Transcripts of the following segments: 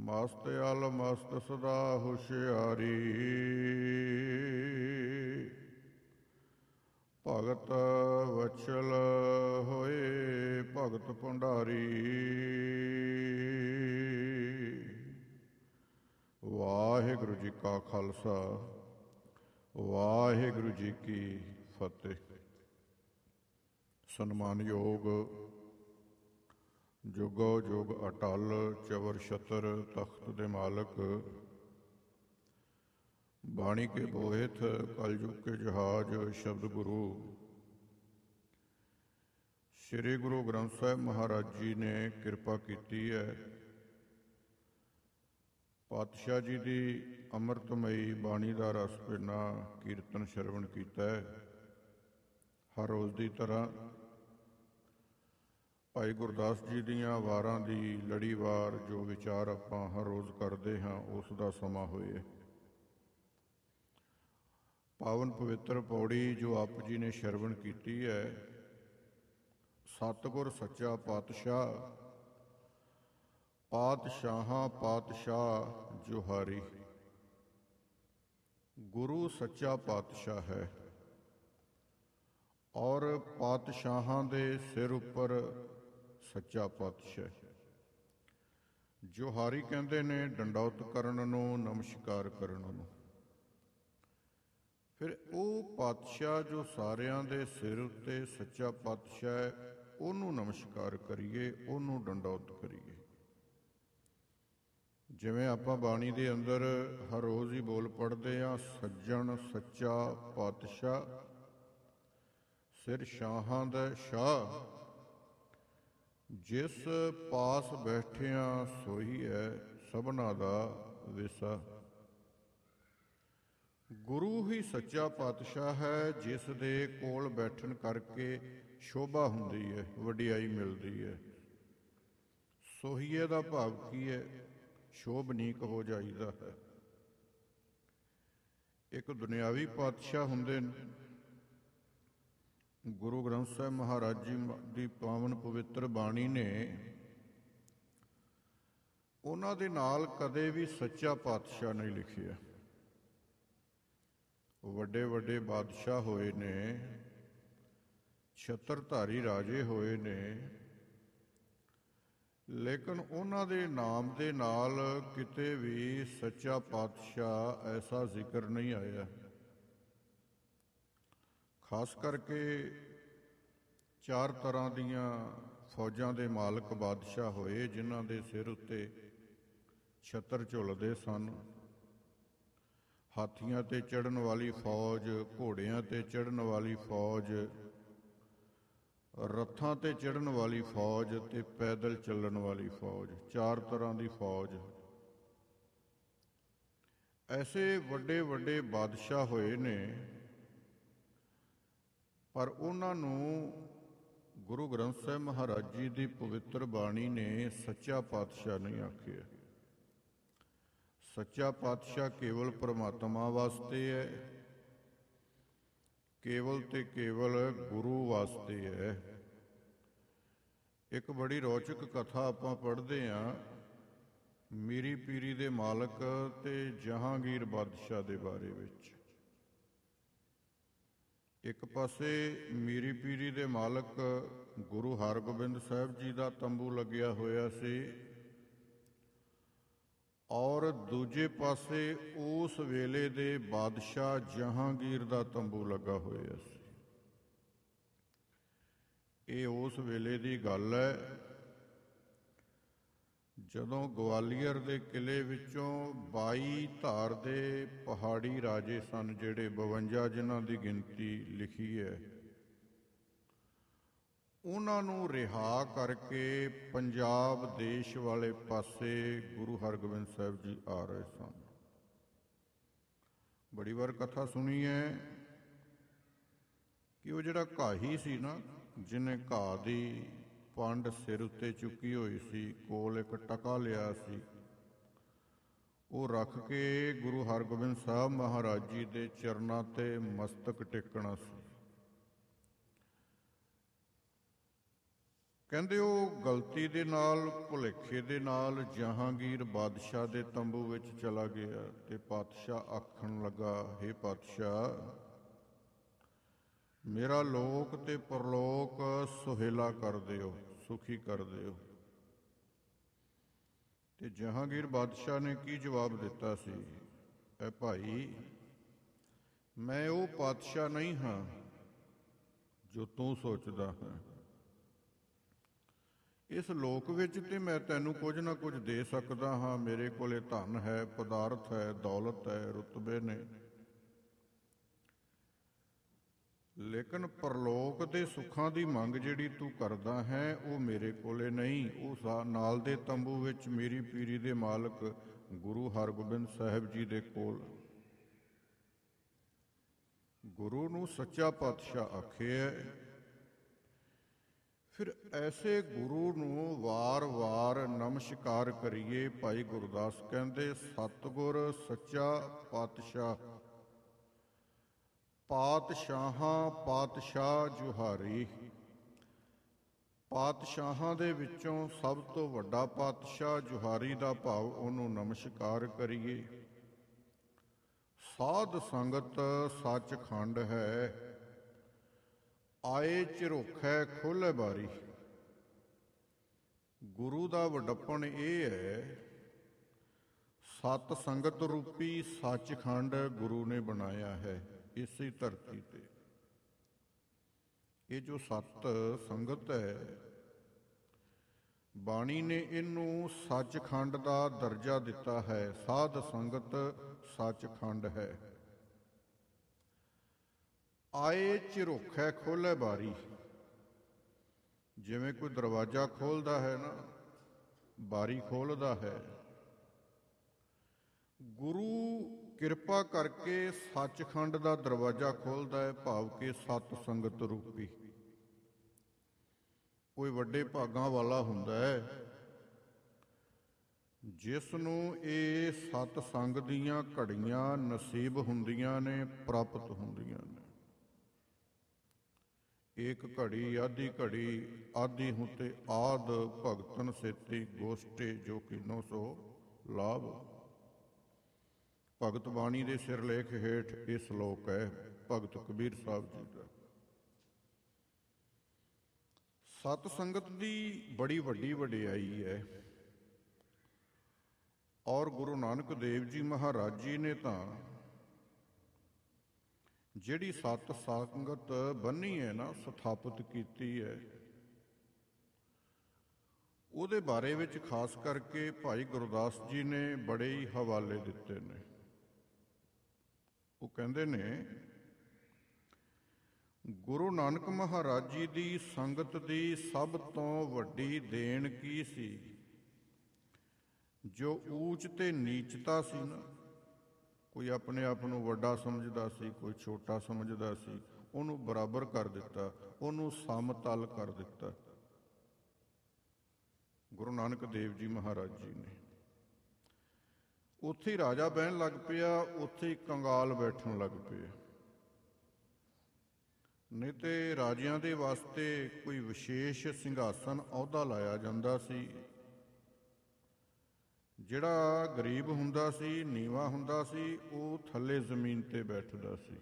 ਮਸਤ ਅਲ ਮਸਤ ਸਦਾ ਹੁਸ਼ਿਆਰੀ। ਭਗਤ ਵਛਲ ਹੋਏ ਭਗਤ ਭੰਡਾਰੀ। ਵਾਹਿਗੁਰੂ ਜੀ ਕਾ ਖਾਲਸਾ, ਵਾਹਿਗੁਰੂ ਜੀ ਕੀ ਫਤਿਹ। ਸਨਮਾਨਯੋਗ ਜੁਗੋ ਜੁਗ ਅਟਲ ਚਵਰ ਛਤਰ ਤਖਤ ਦੇ ਮਾਲਕ, ਬਾਣੀ ਕੇ ਬੋਹਿਥ ਕਲਯੁਗ ਕੇ ਜਹਾਜ ਸ਼ਬਦ ਗੁਰੂ ਸ੍ਰੀ ਗੁਰੂ ਗ੍ਰੰਥ ਸਾਹਿਬ ਮਹਾਰਾਜ ਜੀ ਨੇ ਕਿਰਪਾ ਕੀਤੀ ਹੈ। ਪਾਤਸ਼ਾਹ ਜੀ ਦੀ ਅੰਮ੍ਰਿਤਮਈ ਬਾਣੀ ਦਾ ਰਸ ਭਿੰਨਾ ਕੀਰਤਨ ਸ਼ਰਵਣ ਕੀਤਾ ਹੈ। ਹਰ ਰੋਜ਼ ਦੀ ਤਰ੍ਹਾਂ ਭਾਈ ਗੁਰਦਾਸ ਜੀ ਦੀਆਂ ਵਾਰਾਂ ਦੀ ਲੜੀਵਾਰ ਜੋ ਵਿਚਾਰ ਆਪਾਂ ਹਰ ਰੋਜ਼ ਕਰਦੇ ਹਾਂ, ਉਸ ਦਾ ਸਮਾਂ ਹੋਏ। ਪਾਵਨ ਪਵਿੱਤਰ ਪੌੜੀ ਜੋ ਆਪ ਜੀ ਨੇ ਸ਼ਰਵਣ ਕੀਤੀ ਹੈ, ਸਤਿਗੁਰ ਸੱਚਾ ਪਾਤਸ਼ਾਹ, ਪਾਤਸ਼ਾਹਾਂ ਪਾਤਸ਼ਾਹ ਜੁਹਾਰੀ। ਗੁਰੂ ਸੱਚਾ ਪਾਤਸ਼ਾਹ ਹੈ ਔਰ ਪਾਤਸ਼ਾਹਾਂ ਦੇ ਸਿਰ ਉੱਪਰ ਸੱਚਾ ਪਾਤਸ਼ਾਹ। ਜੁਹਾਰੀ ਕਹਿੰਦੇ ਨੇ ਡੰਡੌਤ ਕਰਨ ਨੂੰ, ਨਮਸਕਾਰ ਕਰਨ ਨੂੰ। ਫਿਰ ਉਹ ਪਾਤਸ਼ਾਹ ਜੋ ਸਾਰਿਆਂ ਦੇ ਸਿਰ ਉੱਤੇ ਸੱਚਾ ਪਾਤਸ਼ਾਹ ਹੈ, ਉਹਨੂੰ ਨਮਸਕਾਰ ਕਰੀਏ, ਉਹਨੂੰ ਡੰਡੌਤ ਕਰੀਏ। ਜਿਵੇਂ ਆਪਾਂ ਬਾਣੀ ਦੇ ਅੰਦਰ ਹਰ ਰੋਜ਼ ਹੀ ਬੋਲ ਪੜ੍ਹਦੇ ਹਾਂ, ਸੱਜਣ ਸੱਚਾ ਪਾਤਸ਼ਾਹ, ਸਿਰ ਸ਼ਾਹਾਂ ਦਾ ਸ਼ਾਹ, ਜਿਸ ਪਾਸ ਬੈਠਿਆਂ ਸੋਈ ਹੈ ਸਭਨਾ ਦਾ ਵਿਸਾ। ਗੁਰੂ ਹੀ ਸੱਚਾ ਪਾਤਸ਼ਾਹ ਹੈ, ਜਿਸ ਦੇ ਕੋਲ ਬੈਠਣ ਕਰਕੇ ਸ਼ੋਭਾ ਹੁੰਦੀ ਹੈ, ਵਡਿਆਈ ਮਿਲਦੀ ਹੈ। ਸੋਹੀਏ ਦਾ ਭਾਵ ਕੀ ਹੈ? ਸ਼ੋਭਨੀਕ ਹੋ ਜਾਈਦਾ ਹੈ। ਇੱਕ ਦੁਨਿਆਵੀ ਪਾਤਸ਼ਾਹ ਹੁੰਦੇ ਨੇ। ਗੁਰੂ ਗ੍ਰੰਥ ਸਾਹਿਬ ਮਹਾਰਾਜ ਜੀ ਦੀ ਪਾਵਨ ਪਵਿੱਤਰ ਬਾਣੀ ਨੇ ਉਹਨਾਂ ਦੇ ਨਾਲ ਕਦੇ ਵੀ ਸੱਚਾ ਪਾਤਸ਼ਾਹ ਨਹੀਂ ਲਿਖਿਆ। ਵੱਡੇ ਵੱਡੇ ਬਾਦਸ਼ਾਹ ਹੋਏ ਨੇ, ਛਤਰਧਾਰੀ ਰਾਜੇ ਹੋਏ ਨੇ, ਲੇਕਿਨ ਉਹਨਾਂ ਦੇ ਨਾਮ ਦੇ ਨਾਲ ਕਿਤੇ ਵੀ ਸੱਚਾ ਪਾਤਸ਼ਾਹ ਐਸਾ ਜ਼ਿਕਰ ਨਹੀਂ ਆਇਆ। ਖਾਸ ਕਰਕੇ 4 ਤਰ੍ਹਾਂ ਦੀਆਂ ਫੌਜਾਂ ਦੇ ਮਾਲਕ ਬਾਦਸ਼ਾਹ ਹੋਏ, ਜਿਨ੍ਹਾਂ ਦੇ ਸਿਰ ਉੱਤੇ ਛਤਰ ਝੁੱਲਦੇ ਸਨ। ਹਾਥੀਆਂ ਤੇ ਚੜ੍ਹਨ ਵਾਲੀ ਫੌਜ, ਘੋੜਿਆਂ ਤੇ ਚੜ੍ਹਨ ਵਾਲੀ ਫੌਜ, ਰੱਥਾਂ ਤੇ ਚੜ੍ਹਨ ਵਾਲੀ ਫੌਜ ਤੇ ਪੈਦਲ ਚੱਲਣ ਵਾਲੀ ਫੌਜ, 4 ਤਰ੍ਹਾਂ ਦੀ ਫੌਜ। ਐਸੇ ਵੱਡੇ ਵੱਡੇ ਬਾਦਸ਼ਾਹ ਹੋਏ ਨੇ, ਪਰ ਉਹਨਾਂ ਨੂੰ ਗੁਰੂ ਗ੍ਰੰਥ ਸਾਹਿਬ ਮਹਾਰਾਜ ਜੀ ਦੀ ਪਵਿੱਤਰ ਬਾਣੀ ਨੇ ਸੱਚਾ ਪਾਤਸ਼ਾਹ ਨਹੀਂ ਆਖਿਆ। ਸੱਚਾ ਪਾਤਸ਼ਾਹ ਕੇਵਲ ਪਰਮਾਤਮਾ ਵਾਸਤੇ ਹੈ, ਕੇਵਲ ਤੇ ਕੇਵਲ ਗੁਰੂ ਵਾਸਤੇ ਹੈ। ਇੱਕ ਬੜੀ ਰੌਚਕ ਕਥਾ ਆਪਾਂ ਪੜ੍ਹਦੇ ਹਾਂ, ਮੀਰੀ ਪੀਰੀ ਦੇ ਮਾਲਕ ਤੇ ਜਹਾਂਗੀਰ ਬਾਦਸ਼ਾਹ ਦੇ ਬਾਰੇ ਵਿੱਚ। ਇੱਕ ਪਾਸੇ ਮੀਰੀ ਪੀਰੀ ਦੇ ਮਾਲਕ ਗੁਰੂ ਹਰਗੋਬਿੰਦ ਸਾਹਿਬ ਜੀ ਦਾ ਤੰਬੂ ਲੱਗਿਆ ਹੋਇਆ ਸੀ, ਔਰ ਦੂਜੇ ਪਾਸੇ ਉਸ ਵੇਲੇ ਦੇ ਬਾਦਸ਼ਾਹ ਜਹਾਂਗੀਰ ਦਾ ਤੰਬੂ ਲੱਗਾ ਹੋਇਆ ਸੀ। ਇਹ ਉਸ ਵੇਲੇ ਦੀ ਗੱਲ ਹੈ ਜਦੋਂ ਗਵਾਲੀਅਰ ਦੇ ਕਿਲੇ ਵਿੱਚੋਂ 22 ਧਾਰ ਦੇ ਪਹਾੜੀ ਰਾਜੇ ਸਨ, ਜਿਹੜੇ 52 ਜਿਨ੍ਹਾਂ ਦੀ ਗਿਣਤੀ ਲਿਖੀ ਹੈ, ਉਹਨਾਂ ਨੂੰ ਰਿਹਾ ਕਰਕੇ ਪੰਜਾਬ ਦੇਸ਼ ਵਾਲੇ ਪਾਸੇ ਗੁਰੂ ਹਰਗੋਬਿੰਦ ਸਾਹਿਬ ਜੀ ਆ ਰਹੇ ਸਨ। ਬੜੀ ਵਾਰ ਕਥਾ ਸੁਣੀ ਹੈ ਕਿ ਉਹ ਜਿਹੜਾ ਘਾਹੀ ਸੀ ਨਾ, ਜਿਹਨੇ ਘਾਹ ਦੀ ਪੰਡ ਸਿਰ ਉੱਤੇ ਚੁੱਕੀ ਹੋਈ ਸੀ, ਕੋਲ ਇੱਕ ਟਕਾ ਲਿਆ ਸੀ, ਉਹ ਰੱਖ ਕੇ ਗੁਰੂ ਹਰਗੋਬਿੰਦ ਸਾਹਿਬ ਮਹਾਰਾਜ ਜੀ ਦੇ ਚਰਨਾਂ ਤੇ ਮਸਤਕ ਟੇਕਣਾ ਸੀ। ਕਹਿੰਦੇ ਉਹ ਗਲਤੀ ਦੇ ਨਾਲ, ਭੁਲੇਖੇ ਦੇ ਨਾਲ ਜਹਾਂਗੀਰ ਬਾਦਸ਼ਾਹ ਦੇ ਤੰਬੂ ਵਿੱਚ ਚਲਾ ਗਿਆ ਤੇ ਪਾਤਸ਼ਾਹ ਆਖਣ ਲੱਗਾ, ਹੇ ਪਾਤਸ਼ਾਹ, ਮੇਰਾ ਲੋਕ ਤੇ ਪਰਲੋਕ ਸੁਹੇਲਾ ਕਰ ਦਿਓ, ਸੁਖੀ ਕਰ ਦਿਓ। ਤੇ ਜਹਾਂਗੀਰ ਬਾਦਸ਼ਾਹ ਨੇ ਕੀ ਜਵਾਬ ਦਿੱਤਾ ਸੀ? ਐ ਭਾਈ, ਮੈਂ ਉਹ ਪਾਤਸ਼ਾਹ ਨਹੀਂ ਹਾਂ ਜੋ ਤੂੰ ਸੋਚਦਾ ਹੈ। ਇਸ ਲੋਕ ਵਿੱਚ ਤੇ ਮੈਂ ਤੈਨੂੰ ਕੁਝ ਨਾ ਕੁਝ ਦੇ ਸਕਦਾ ਹਾਂ। ਮੇਰੇ ਕੋਲੇ ਧਨ ਹੈ, ਪਦਾਰਥ ਹੈ, ਦੌਲਤ ਹੈ, ਰੁਤਬੇ ਨੇ, ਲੇਕਿਨ ਪਰਲੋਕ ਦੇ ਸੁੱਖਾਂ ਦੀ ਮੰਗ ਜਿਹੜੀ ਤੂੰ ਕਰਦਾ ਹੈ ਉਹ ਮੇਰੇ ਕੋਲੇ ਨਹੀਂ। ਉਹ ਨਾਲ ਦੇ ਤੰਬੂ ਵਿੱਚ ਮੇਰੀ ਪੀਰੀ ਦੇ ਮਾਲਕ ਗੁਰੂ ਹਰਗੋਬਿੰਦ ਸਾਹਿਬ ਜੀ ਦੇ ਕੋਲ। ਗੁਰੂ ਨੂੰ ਸੱਚਾ ਪਾਤਸ਼ਾਹ ਆਖਿਆ। ਫਿਰ ਐਸੇ ਗੁਰੂ ਨੂੰ ਵਾਰ-ਵਾਰ ਨਮਸਕਾਰ ਕਰੀਏ। ਭਾਈ ਗੁਰਦਾਸ ਕਹਿੰਦੇ, ਸਤਿਗੁਰ ਸੱਚਾ ਪਾਤਸ਼ਾਹ, ਪਾਤਸ਼ਾਹਾਂ ਪਾਤਸ਼ਾਹ ਜੁਹਾਰੀ। ਪਾਤਸ਼ਾਹਾਂ ਦੇ ਵਿੱਚੋਂ ਸਭ ਤੋਂ ਵੱਡਾ ਪਾਤਸ਼ਾਹ ਜੁਹਾਰੀ ਦਾ ਭਾਵ ਉਹਨੂੰ ਨਮਸਕਾਰ ਕਰੀਏ। ਸਾਧ ਸੰਗਤ ਸੱਚਖੰਡ ਹੈ, ਆਏ ਝਰੋਖੈ ਖੋਲ੍ਹੈ ਬਾਰੀ। ਗੁਰੂ ਦਾ ਵਡੱਪਣ ਇਹ ਹੈ, ਸਤ ਸੰਗਤ ਰੂਪੀ ਸੱਚਖੰਡ ਗੁਰੂ ਨੇ ਬਣਾਇਆ ਹੈ ਇਸੇ ਧਰਤੀ ਤੇ। ਇਹ ਜੋ ਸਤ ਸੰਗਤ ਹੈ, ਬਾਣੀ ਨੇ ਇਹਨੂੰ ਸੱਚਖੰਡ ਦਾ ਦਰਜਾ ਦਿੱਤਾ ਹੈ। ਸਾਧ ਸੰਗਤ ਸੱਚਖੰਡ ਹੈ। ਆਏ ਝਰੋਖੈ ਖੋਲ੍ਹੈ ਬਾਰੀ। ਜਿਵੇਂ ਕੋਈ ਦਰਵਾਜ਼ਾ ਖੋਲ੍ਹਦਾ ਹੈ ਨਾ, ਬਾਰੀ ਖੋਲ੍ਹਦਾ ਹੈ, ਗੁਰੂ ਕਿਰਪਾ ਕਰਕੇ ਸੱਚਖੰਡ ਦਾ ਦਰਵਾਜ਼ਾ ਖੋਲ੍ਹਦਾ ਹੈ, ਭਾਵ ਕਿ ਸਤ ਸੰਗਤ ਰੂਪੀ। ਕੋਈ ਵੱਡੇ ਭਾਗਾਂ ਵਾਲਾ ਹੁੰਦਾ ਹੈ ਜਿਸ ਨੂੰ ਇਹ ਸਤ ਸੰਗ ਦੀਆਂ ਘੜੀਆਂ ਨਸੀਬ ਹੁੰਦੀਆਂ ਨੇ, ਪ੍ਰਾਪਤ ਹੁੰਦੀਆਂ ਨੇ। ਏਕ ਘੜੀ ਆਧੀ ਘੜੀ, ਆਧੀ ਹੁੰਤੇ ਆਦ ਭਗਤਨ ਸੇਤੀ ਗੋਸ਼ਟੇ ਜੋ ਕੀਨੋ ਸੋ ਲਾਭ। ਭਗਤ ਬਾਣੀ ਦੇ ਸਿਰਲੇਖ ਹੇਠ ਇਹ ਸ਼ਲੋਕ ਹੈ ਭਗਤ ਕਬੀਰ ਸਾਹਿਬ ਜੀ ਦਾ। ਸਤ ਸੰਗਤ ਦੀ ਬੜੀ ਵੱਡੀ ਵਡਿਆਈ ਹੈ। ਔਰ ਗੁਰੂ ਨਾਨਕ ਦੇਵ ਜੀ ਮਹਾਰਾਜ ਜੀ ਨੇ ਤਾਂ ਜਿਹੜੀ ਸਤ ਸੰਗਤ ਬੰਨੀ ਹੈ ਨਾ, ਸਥਾਪਿਤ ਕੀਤੀ ਹੈ, ਉਹਦੇ ਬਾਰੇ ਵਿੱਚ ਖਾਸ ਕਰਕੇ ਭਾਈ ਗੁਰਦਾਸ ਜੀ ਨੇ ਬੜੇ ਹੀ ਹਵਾਲੇ ਦਿੱਤੇ ਨੇ। ਉਹ ਕਹਿੰਦੇ ਨੇ, ਗੁਰੂ ਨਾਨਕ ਮਹਾਰਾਜ ਜੀ ਦੀ ਸੰਗਤ ਦੀ ਸਭ ਤੋਂ ਵੱਡੀ ਦੇਣ ਕੀ ਸੀ? ਜੋ ਊਚ ਤੇ ਨੀਚਤਾ ਸੀ ਨਾ, ਕੋਈ ਆਪਣੇ ਆਪ ਨੂੰ ਵੱਡਾ ਸਮਝਦਾ ਸੀ, ਕੋਈ ਛੋਟਾ ਸਮਝਦਾ ਸੀ, ਉਹਨੂੰ ਬਰਾਬਰ ਕਰ ਦਿੱਤਾ, ਉਹਨੂੰ ਸਮਤਲ ਕਰ ਦਿੱਤਾ ਗੁਰੂ ਨਾਨਕ ਦੇਵ ਜੀ ਮਹਾਰਾਜ ਜੀ ਨੇ। ਉੱਥੇ ਹੀ ਰਾਜਾ ਬਹਿਣ ਲੱਗ ਪਿਆ, ਉੱਥੇ ਹੀ ਕੰਗਾਲ ਬੈਠਣ ਲੱਗ ਪਏ। ਨਹੀਂ ਤੇ ਰਾਜਿਆਂ ਦੇ ਵਾਸਤੇ ਕੋਈ ਵਿਸ਼ੇਸ਼ ਸਿੰਘਾਸਨ ਅਹੁਦਾ ਲਾਇਆ ਜਾਂਦਾ ਸੀ। ਜਿਹੜਾ ਗਰੀਬ ਹੁੰਦਾ ਸੀ, ਨੀਵਾਂ ਹੁੰਦਾ ਸੀ, ਉਹ ਥੱਲੇ ਜ਼ਮੀਨ ਤੇ ਬੈਠਦਾ ਸੀ।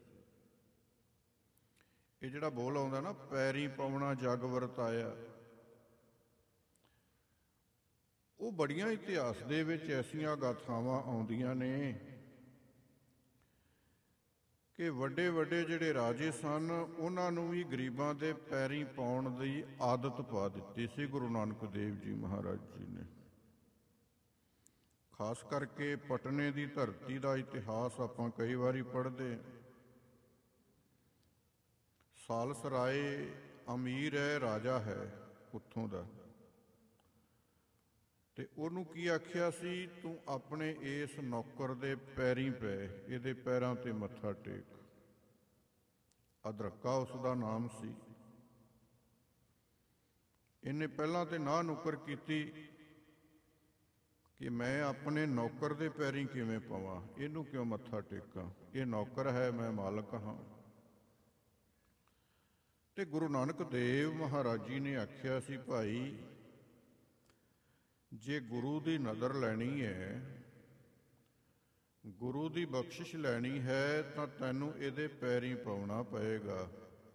ਇਹ ਜਿਹੜਾ ਬੋਲ ਆਉਂਦਾ ਨਾ, ਪੈਰੀ ਪਾਉਣਾ ਜਗ ਵਰਤਾਇਆ, ਉਹ ਬੜੀਆਂ ਇਤਿਹਾਸ ਦੇ ਵਿੱਚ ਐਸੀਆਂ ਗਾਥਾਵਾਂ ਆਉਂਦੀਆਂ ਨੇ ਕਿ ਵੱਡੇ ਵੱਡੇ ਜਿਹੜੇ ਰਾਜੇ ਸਨ, ਉਹਨਾਂ ਨੂੰ ਵੀ ਗਰੀਬਾਂ ਦੇ ਪੈਰੀਂ ਪਾਉਣ ਦੀ ਆਦਤ ਪਾ ਦਿੱਤੀ ਸੀ ਗੁਰੂ ਨਾਨਕ ਦੇਵ ਜੀ ਮਹਾਰਾਜ ਜੀ ਨੇ। ਖਾਸ ਕਰਕੇ ਪਟਨੇ ਦੀ ਧਰਤੀ ਦਾ ਇਤਿਹਾਸ ਆਪਾਂ ਕਈ ਵਾਰੀ ਪੜ੍ਹਦੇ। ਸਾਲਸਰਾਏ ਅਮੀਰ ਹੈ, ਰਾਜਾ ਹੈ ਉੱਥੋਂ ਦਾ, ਤੇ ਉਹਨੂੰ ਕੀ ਆਖਿਆ ਸੀ, ਤੂੰ ਆਪਣੇ ਇਸ ਨੌਕਰ ਦੇ ਪੈਰੀਂ ਪੈ, ਇਹਦੇ ਪੈਰਾਂ ਤੇ ਮੱਥਾ ਟੇਕ। ਅਦਰਕਾ ਉਸ ਦਾ ਨਾਮ ਸੀ। ਇਹਨੇ ਪਹਿਲਾਂ ਤੇ ਨਾਂਹ ਨੁੱਕਰ ਕੀਤੀ ਕਿ ਮੈਂ ਆਪਣੇ ਨੌਕਰ ਦੇ ਪੈਰੀਂ ਕਿਵੇਂ ਪਵਾਂ, ਇਹਨੂੰ ਕਿਉਂ ਮੱਥਾ ਟੇਕਾਂ, ਇਹ ਨੌਕਰ ਹੈ, ਮੈਂ ਮਾਲਕ ਹਾਂ। ਤੇ ਗੁਰੂ ਨਾਨਕ ਦੇਵ ਮਹਾਰਾਜ ਜੀ ਨੇ ਆਖਿਆ ਸੀ, ਭਾਈ ਜੇ ਗੁਰੂ ਦੀ ਨਜ਼ਰ ਲੈਣੀ ਹੈ, ਗੁਰੂ ਦੀ ਬਖਸ਼ਿਸ਼ ਲੈਣੀ ਹੈ, ਤਾਂ ਤੈਨੂੰ ਇਹਦੇ ਪੈਰੀਂ ਪਾਉਣਾ ਪਏਗਾ।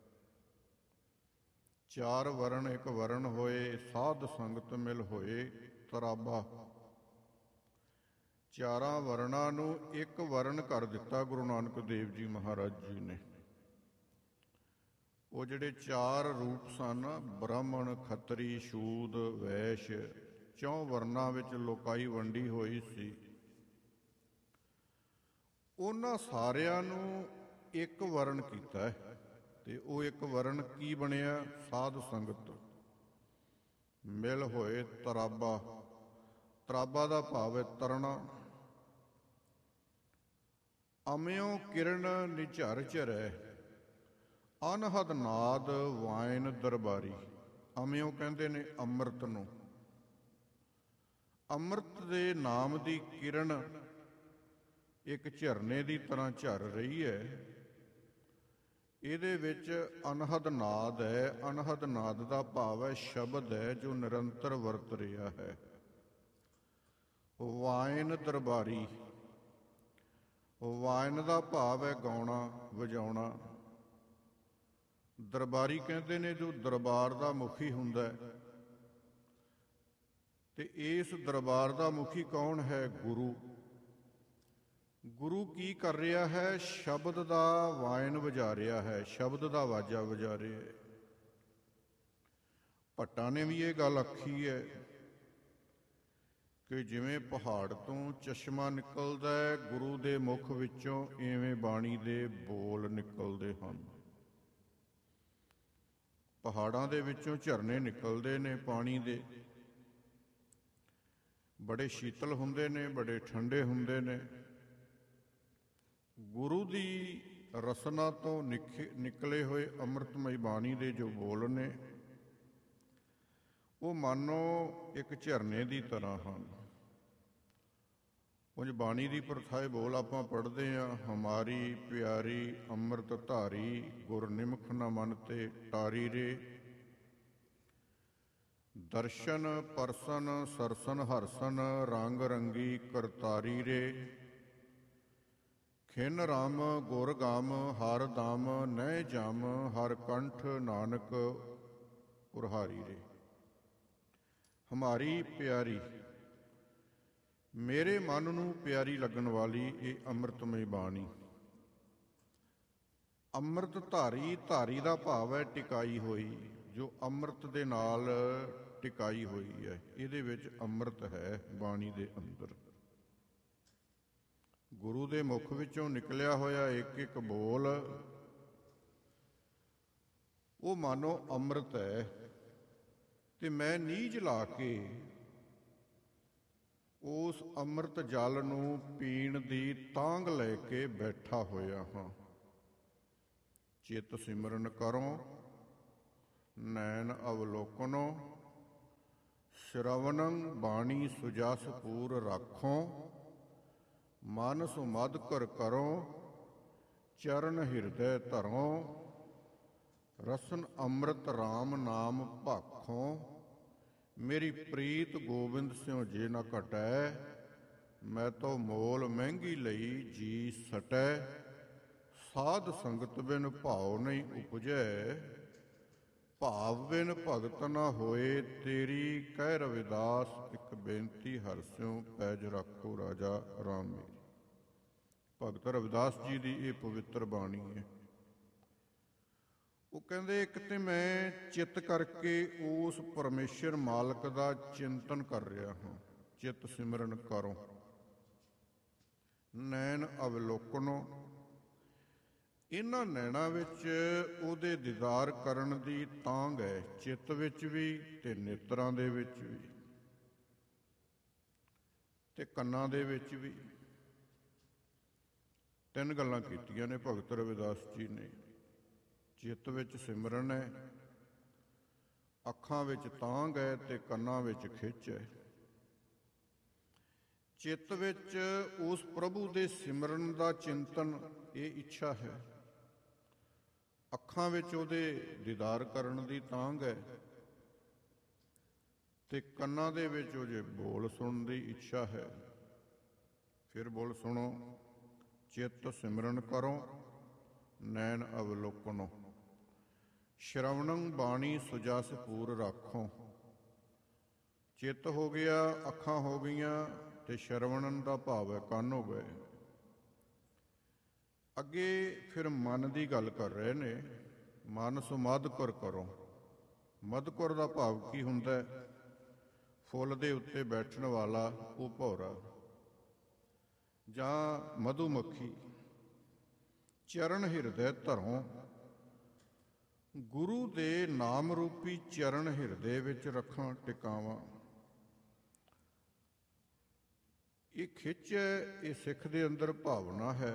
ਚਾਰ ਵਰਨ ਇੱਕ ਵਰਨ ਹੋਏ, ਸਾਧ ਸੰਗਤ ਮਿਲ ਹੋਏ ਤਰਾਬਾ। ਚਾਰਾਂ ਵਰਨਾਂ ਨੂੰ ਇੱਕ ਵਰਨ ਕਰ ਦਿੱਤਾ ਗੁਰੂ ਨਾਨਕ ਦੇਵ ਜੀ ਮਹਾਰਾਜ ਜੀ ਨੇ। ਉਹ ਜਿਹੜੇ ਚਾਰ ਰੂਪ ਸਨ, ਬ੍ਰਾਹਮਣ, ਖੱਤਰੀ, ਸ਼ੂਦ, ਵੈਸ਼, ਚੌਂ ਵਰਨਾਂ ਵਿੱਚ ਲੋਕਾਈ ਵੰਡੀ ਹੋਈ ਸੀ। ਉਹਨਾਂ ਸਾਰਿਆਂ ਨੂੰ ਇੱਕ ਵਰਨ ਕੀਤਾ ਹੈ, ਤੇ ਉਹ ਇੱਕ ਵਰਨ ਕੀ ਬਣਿਆ? ਸਾਧ ਸੰਗਤ ਮਿਲ ਹੋਏ ਤਰਾਬਾ। ਤਰਾਬਾ ਦਾ ਭਾਵ ਹੈ ਤਰਨਾ। ਅਮਿਓ ਕਿਰਨ ਨਿਝਰ ਝਰੈ, ਅਨਹਦ ਨਾਦ ਵਾਇਨ ਦਰਬਾਰੀ। ਅਮਿਓ ਕਹਿੰਦੇ ਨੇ ਅੰਮ੍ਰਿਤ ਨੂੰ। ਅੰਮ੍ਰਿਤ ਦੇ ਨਾਮ ਦੀ ਕਿਰਨ ਇੱਕ ਝਰਨੇ ਦੀ ਤਰ੍ਹਾਂ ਝਰ ਰਹੀ ਹੈ। ਇਹਦੇ ਵਿੱਚ ਅਨਹਦ ਨਾਦ ਹੈ। ਅਨਹਦ ਨਾਦ ਦਾ ਭਾਵ ਹੈ ਸ਼ਬਦ ਹੈ ਜੋ ਨਿਰੰਤਰ ਵਰਤ ਰਿਹਾ ਹੈ। ਵਾਇਨ ਦਰਬਾਰੀ, ਵਾਇਨ ਦਾ ਭਾਵ ਹੈ ਗਾਉਣਾ, ਵਜਾਉਣਾ। ਦਰਬਾਰੀ ਕਹਿੰਦੇ ਨੇ ਜੋ ਦਰਬਾਰ ਦਾ ਮੁਖੀ ਹੁੰਦਾ ਹੈ। ਤੇ ਇਸ ਦਰਬਾਰ ਦਾ ਮੁਖੀ ਕੌਣ ਹੈ? ਗੁਰੂ। ਗੁਰੂ ਕੀ ਕਰ ਰਿਹਾ ਹੈ? ਸ਼ਬਦ ਦਾ ਵਾਇਨ ਵਜਾ ਰਿਹਾ ਹੈ, ਸ਼ਬਦ ਦਾ ਵਾਜਾ ਵਜਾ ਰਿਹਾ ਹੈ। ਭੱਟਾਂ ਨੇ ਵੀ ਇਹ ਗੱਲ ਆਖੀ ਹੈ ਕਿ ਜਿਵੇਂ ਪਹਾੜ ਤੋਂ ਚਸ਼ਮਾ ਨਿਕਲਦਾ ਹੈ ਗੁਰੂ ਦੇ ਮੁਖ ਵਿੱਚੋਂ, ਇਵੇਂ ਬਾਣੀ ਦੇ ਬੋਲ ਨਿਕਲਦੇ ਹਨ। ਪਹਾੜਾਂ ਦੇ ਵਿੱਚੋਂ ਝਰਨੇ ਨਿਕਲਦੇ ਨੇ ਪਾਣੀ ਦੇ, ਬੜੇ ਸ਼ੀਤਲ ਹੁੰਦੇ ਨੇ, ਬੜੇ ਠੰਡੇ ਹੁੰਦੇ ਨੇ। ਗੁਰੂ ਦੀ ਰਸਨਾ ਤੋਂ ਨਿਕਲੇ ਹੋਏ ਅੰਮ੍ਰਿਤਮਈ ਬਾਣੀ ਦੇ ਜੋ ਬੋਲ ਨੇ, ਉਹ ਮਾਨੋ ਇੱਕ ਝਰਨੇ ਦੀ ਤਰ੍ਹਾਂ ਹਨ। ਉਂਝ ਬਾਣੀ ਦੀ ਪ੍ਰਥਾਏ ਬੋਲ ਆਪਾਂ ਪੜ੍ਹਦੇ ਹਾਂ, ਹਮਾਰੀ ਪਿਆਰੀ ਅੰਮ੍ਰਿਤ ਧਾਰੀ, ਗੁਰ ਨਿਮਖ ਨ ਮਨ ਤੇ ਟਾਰੀ ਰੇ। ਦਰਸ਼ਨ ਪਰਸਨ ਸਰਸਨ ਹਰਸਨ, ਰੰਗ ਰੰਗੀ ਕਰਤਾਰੀ ਰੇ। ਖਿਨ ਰਾਮ ਗੁਰ ਗਾਮ, ਹਰ ਦਾਮ ਨਹਿ ਜਮ, ਹਰ ਕੰਠ ਨਾਨਕ ਉਰਹਾਰੀ ਰੇ। ਹਮਾਰੀ ਪਿਆਰੀ, ਮੇਰੇ ਮਨ ਨੂੰ ਪਿਆਰੀ ਲੱਗਣ ਵਾਲੀ ਇਹ ਅੰਮ੍ਰਿਤਮਈ ਬਾਣੀ। ਅੰਮ੍ਰਿਤ ਧਾਰੀ, ਧਾਰੀ ਦਾ ਭਾਵ ਹੈ ਟਿਕਾਈ ਹੋਈ, ਜੋ ਅੰਮ੍ਰਿਤ ਦੇ ਨਾਲ ਟਿਕਾਈ ਹੋਈ ਹੈ। ਇਹਦੇ ਵਿੱਚ ਅੰਮ੍ਰਿਤ ਹੈ ਬਾਣੀ ਦੇ ਅੰਦਰ। ਗੁਰੂ ਦੇ ਮੁਖ ਵਿੱਚੋਂ ਨਿਕਲਿਆ ਹੋਇਆ ਇੱਕ ਇੱਕ ਬੋਲ, ਉਹ ਮਾਨੋ ਅੰਮ੍ਰਿਤ ਹੈ। ਤੇ ਮੈਂ ਨੀਝ ਲਾ ਕੇ ਉਸ ਅੰਮ੍ਰਿਤ ਜਲ ਨੂੰ ਪੀਣ ਦੀ ਤਾਂਘ ਲੈ ਕੇ ਬੈਠਾ ਹੋਇਆ ਹਾਂ। ਚਿੱਤ ਸਿਮਰਨ ਕਰੋ, ਨੈਣ ਅਵਲੋਕਨੋ, ਸ਼੍ਰਵਣੰ ਬਾਣੀ ਸੁਜਸ ਪੂਰ ਰਾਖੋ। ਮਨ ਸੁਮਧ ਕਰ ਕਰੋ, ਚਰਨ ਹਿਰਦੈ ਧਰੋ। ਰਸਨ ਅੰਮ੍ਰਿਤ ਰਾਮ ਨਾਮ ਭਾਖੋ। ਮੇਰੀ ਪ੍ਰੀਤ ਗੋਬਿੰਦ ਸਿਉ ਜੇ ਨ ਘਟੈ, ਮੈਂ ਤੋ ਮੋਲ ਮਹਿੰਗੀ ਲਈ ਜੀ ਸਟੈ। ਸਾਧ ਸੰਗਤ ਬਿਨ ਭਾਉ ਨਹੀਂ ਉਪਜੈ, ਭਾਵ ਬਿਨ ਭਗਤ ਨ ਹੋਏ ਤੇਰੀ। ਕਹਿ ਰਵਿਦਾਸ ਇੱਕ ਬੇਨਤੀ ਹਰਿ ਸਿਉ, ਪੈਜ ਰੱਖੋ ਰਾਜਾ ਰਾਮ ਮੇਰੀ। ਭਗਤ ਰਵਿਦਾਸ ਜੀ ਦੀ ਇਹ ਪਵਿੱਤਰ ਬਾਣੀ ਹੈ। ਉਹ ਕਹਿੰਦੇ ਇੱਕ ਤੇ ਮੈਂ ਚਿੱਤ ਕਰਕੇ ਉਸ ਪਰਮੇਸ਼ਰ ਮਾਲਕ ਦਾ ਚਿੰਤਨ ਕਰ ਰਿਹਾ ਹਾਂ। ਚਿੱਤ ਸਿਮਰਨ ਕਰੋ, ਨੈਣ ਅਵਲੋਕਨੋ, ਇਹਨਾਂ ਨੈਣਾਂ ਵਿੱਚ ਉਹਦੇ ਦੀਦਾਰ ਕਰਨ ਦੀ ਤਾਂਘ ਹੈ, ਚਿੱਤ ਵਿੱਚ ਵੀ ਤੇ ਨੇਤਰਾਂ ਦੇ ਵਿੱਚ ਵੀ ਤੇ ਕੰਨਾਂ ਦੇ ਵਿੱਚ ਵੀ। ਤਿੰਨ ਗੱਲਾਂ ਕੀਤੀਆਂ ਨੇ ਭਗਤ ਰਵਿਦਾਸ ਜੀ ਨੇ। ਚਿੱਤ ਵਿੱਚ ਸਿਮਰਨ ਹੈ, ਅੱਖਾਂ ਵਿੱਚ ਤਾਂਘ ਹੈ ਤੇ ਕੰਨਾਂ ਵਿੱਚ ਖਿੱਚ ਹੈ। ਚਿੱਤ ਵਿੱਚ ਉਸ ਪ੍ਰਭੂ ਦੇ ਸਿਮਰਨ ਦਾ ਚਿੰਤਨ, ਇਹ ਇੱਛਾ ਹੈ। ਅੱਖਾਂ ਵਿੱਚ ਉਹਦੇ ਦੀਦਾਰ ਕਰਨ ਦੀ ਤਾਂਘ ਹੈ, ਤੇ ਕੰਨਾਂ ਦੇ ਵਿੱਚ ਉਹ ਜੇ ਬੋਲ ਸੁਣਨ ਦੀ ਇੱਛਾ ਹੈ। ਫਿਰ ਬੋਲ ਸੁਣੋ, ਚਿੱਤ ਸਿਮਰਨ ਕਰੋ, ਨੈਣ ਅਵਲੋਕਨੋ, ਸ਼ਰਵਣੰ ਬਾਣੀ ਸੁਜਸ ਪੂਰ ਰਾਖੋ। ਚਿੱਤ ਹੋ ਗਿਆ, ਅੱਖਾਂ ਹੋ ਗਈਆਂ, ਤੇ ਸ਼ਰਵਣਨ ਦਾ ਭਾਵ ਹੈ ਕੰਨ ਹੋ ਗਏ। ਅੱਗੇ ਫਿਰ ਮਨ ਦੀ ਗੱਲ ਕਰ ਰਹੇ ਨੇ। ਮਨ ਸੁਮਧੁਕਰ ਕਰੋ। ਮਧੁਕਰ ਦਾ ਭਾਵ ਕੀ ਹੁੰਦਾ ਹੈ? ਫੁੱਲ ਦੇ ਉੱਤੇ ਬੈਠਣ ਵਾਲਾ ਉਹ ਭੌਰਾ ਜਾਂ ਮਧੂਮੱਖੀ। ਚਰਨ ਹਿਰਦੈ ਧਰੋਂ, ਗੁਰੂ ਦੇ ਨਾਮ ਰੂਪੀ ਚਰਨ ਹਿਰਦੇ ਵਿੱਚ ਰੱਖਾਂ ਟਿਕਾਵਾਂ। ਇਹ ਖਿੱਚ ਹੈ, ਇਹ ਸਿੱਖ ਦੇ ਅੰਦਰ ਭਾਵਨਾ ਹੈ।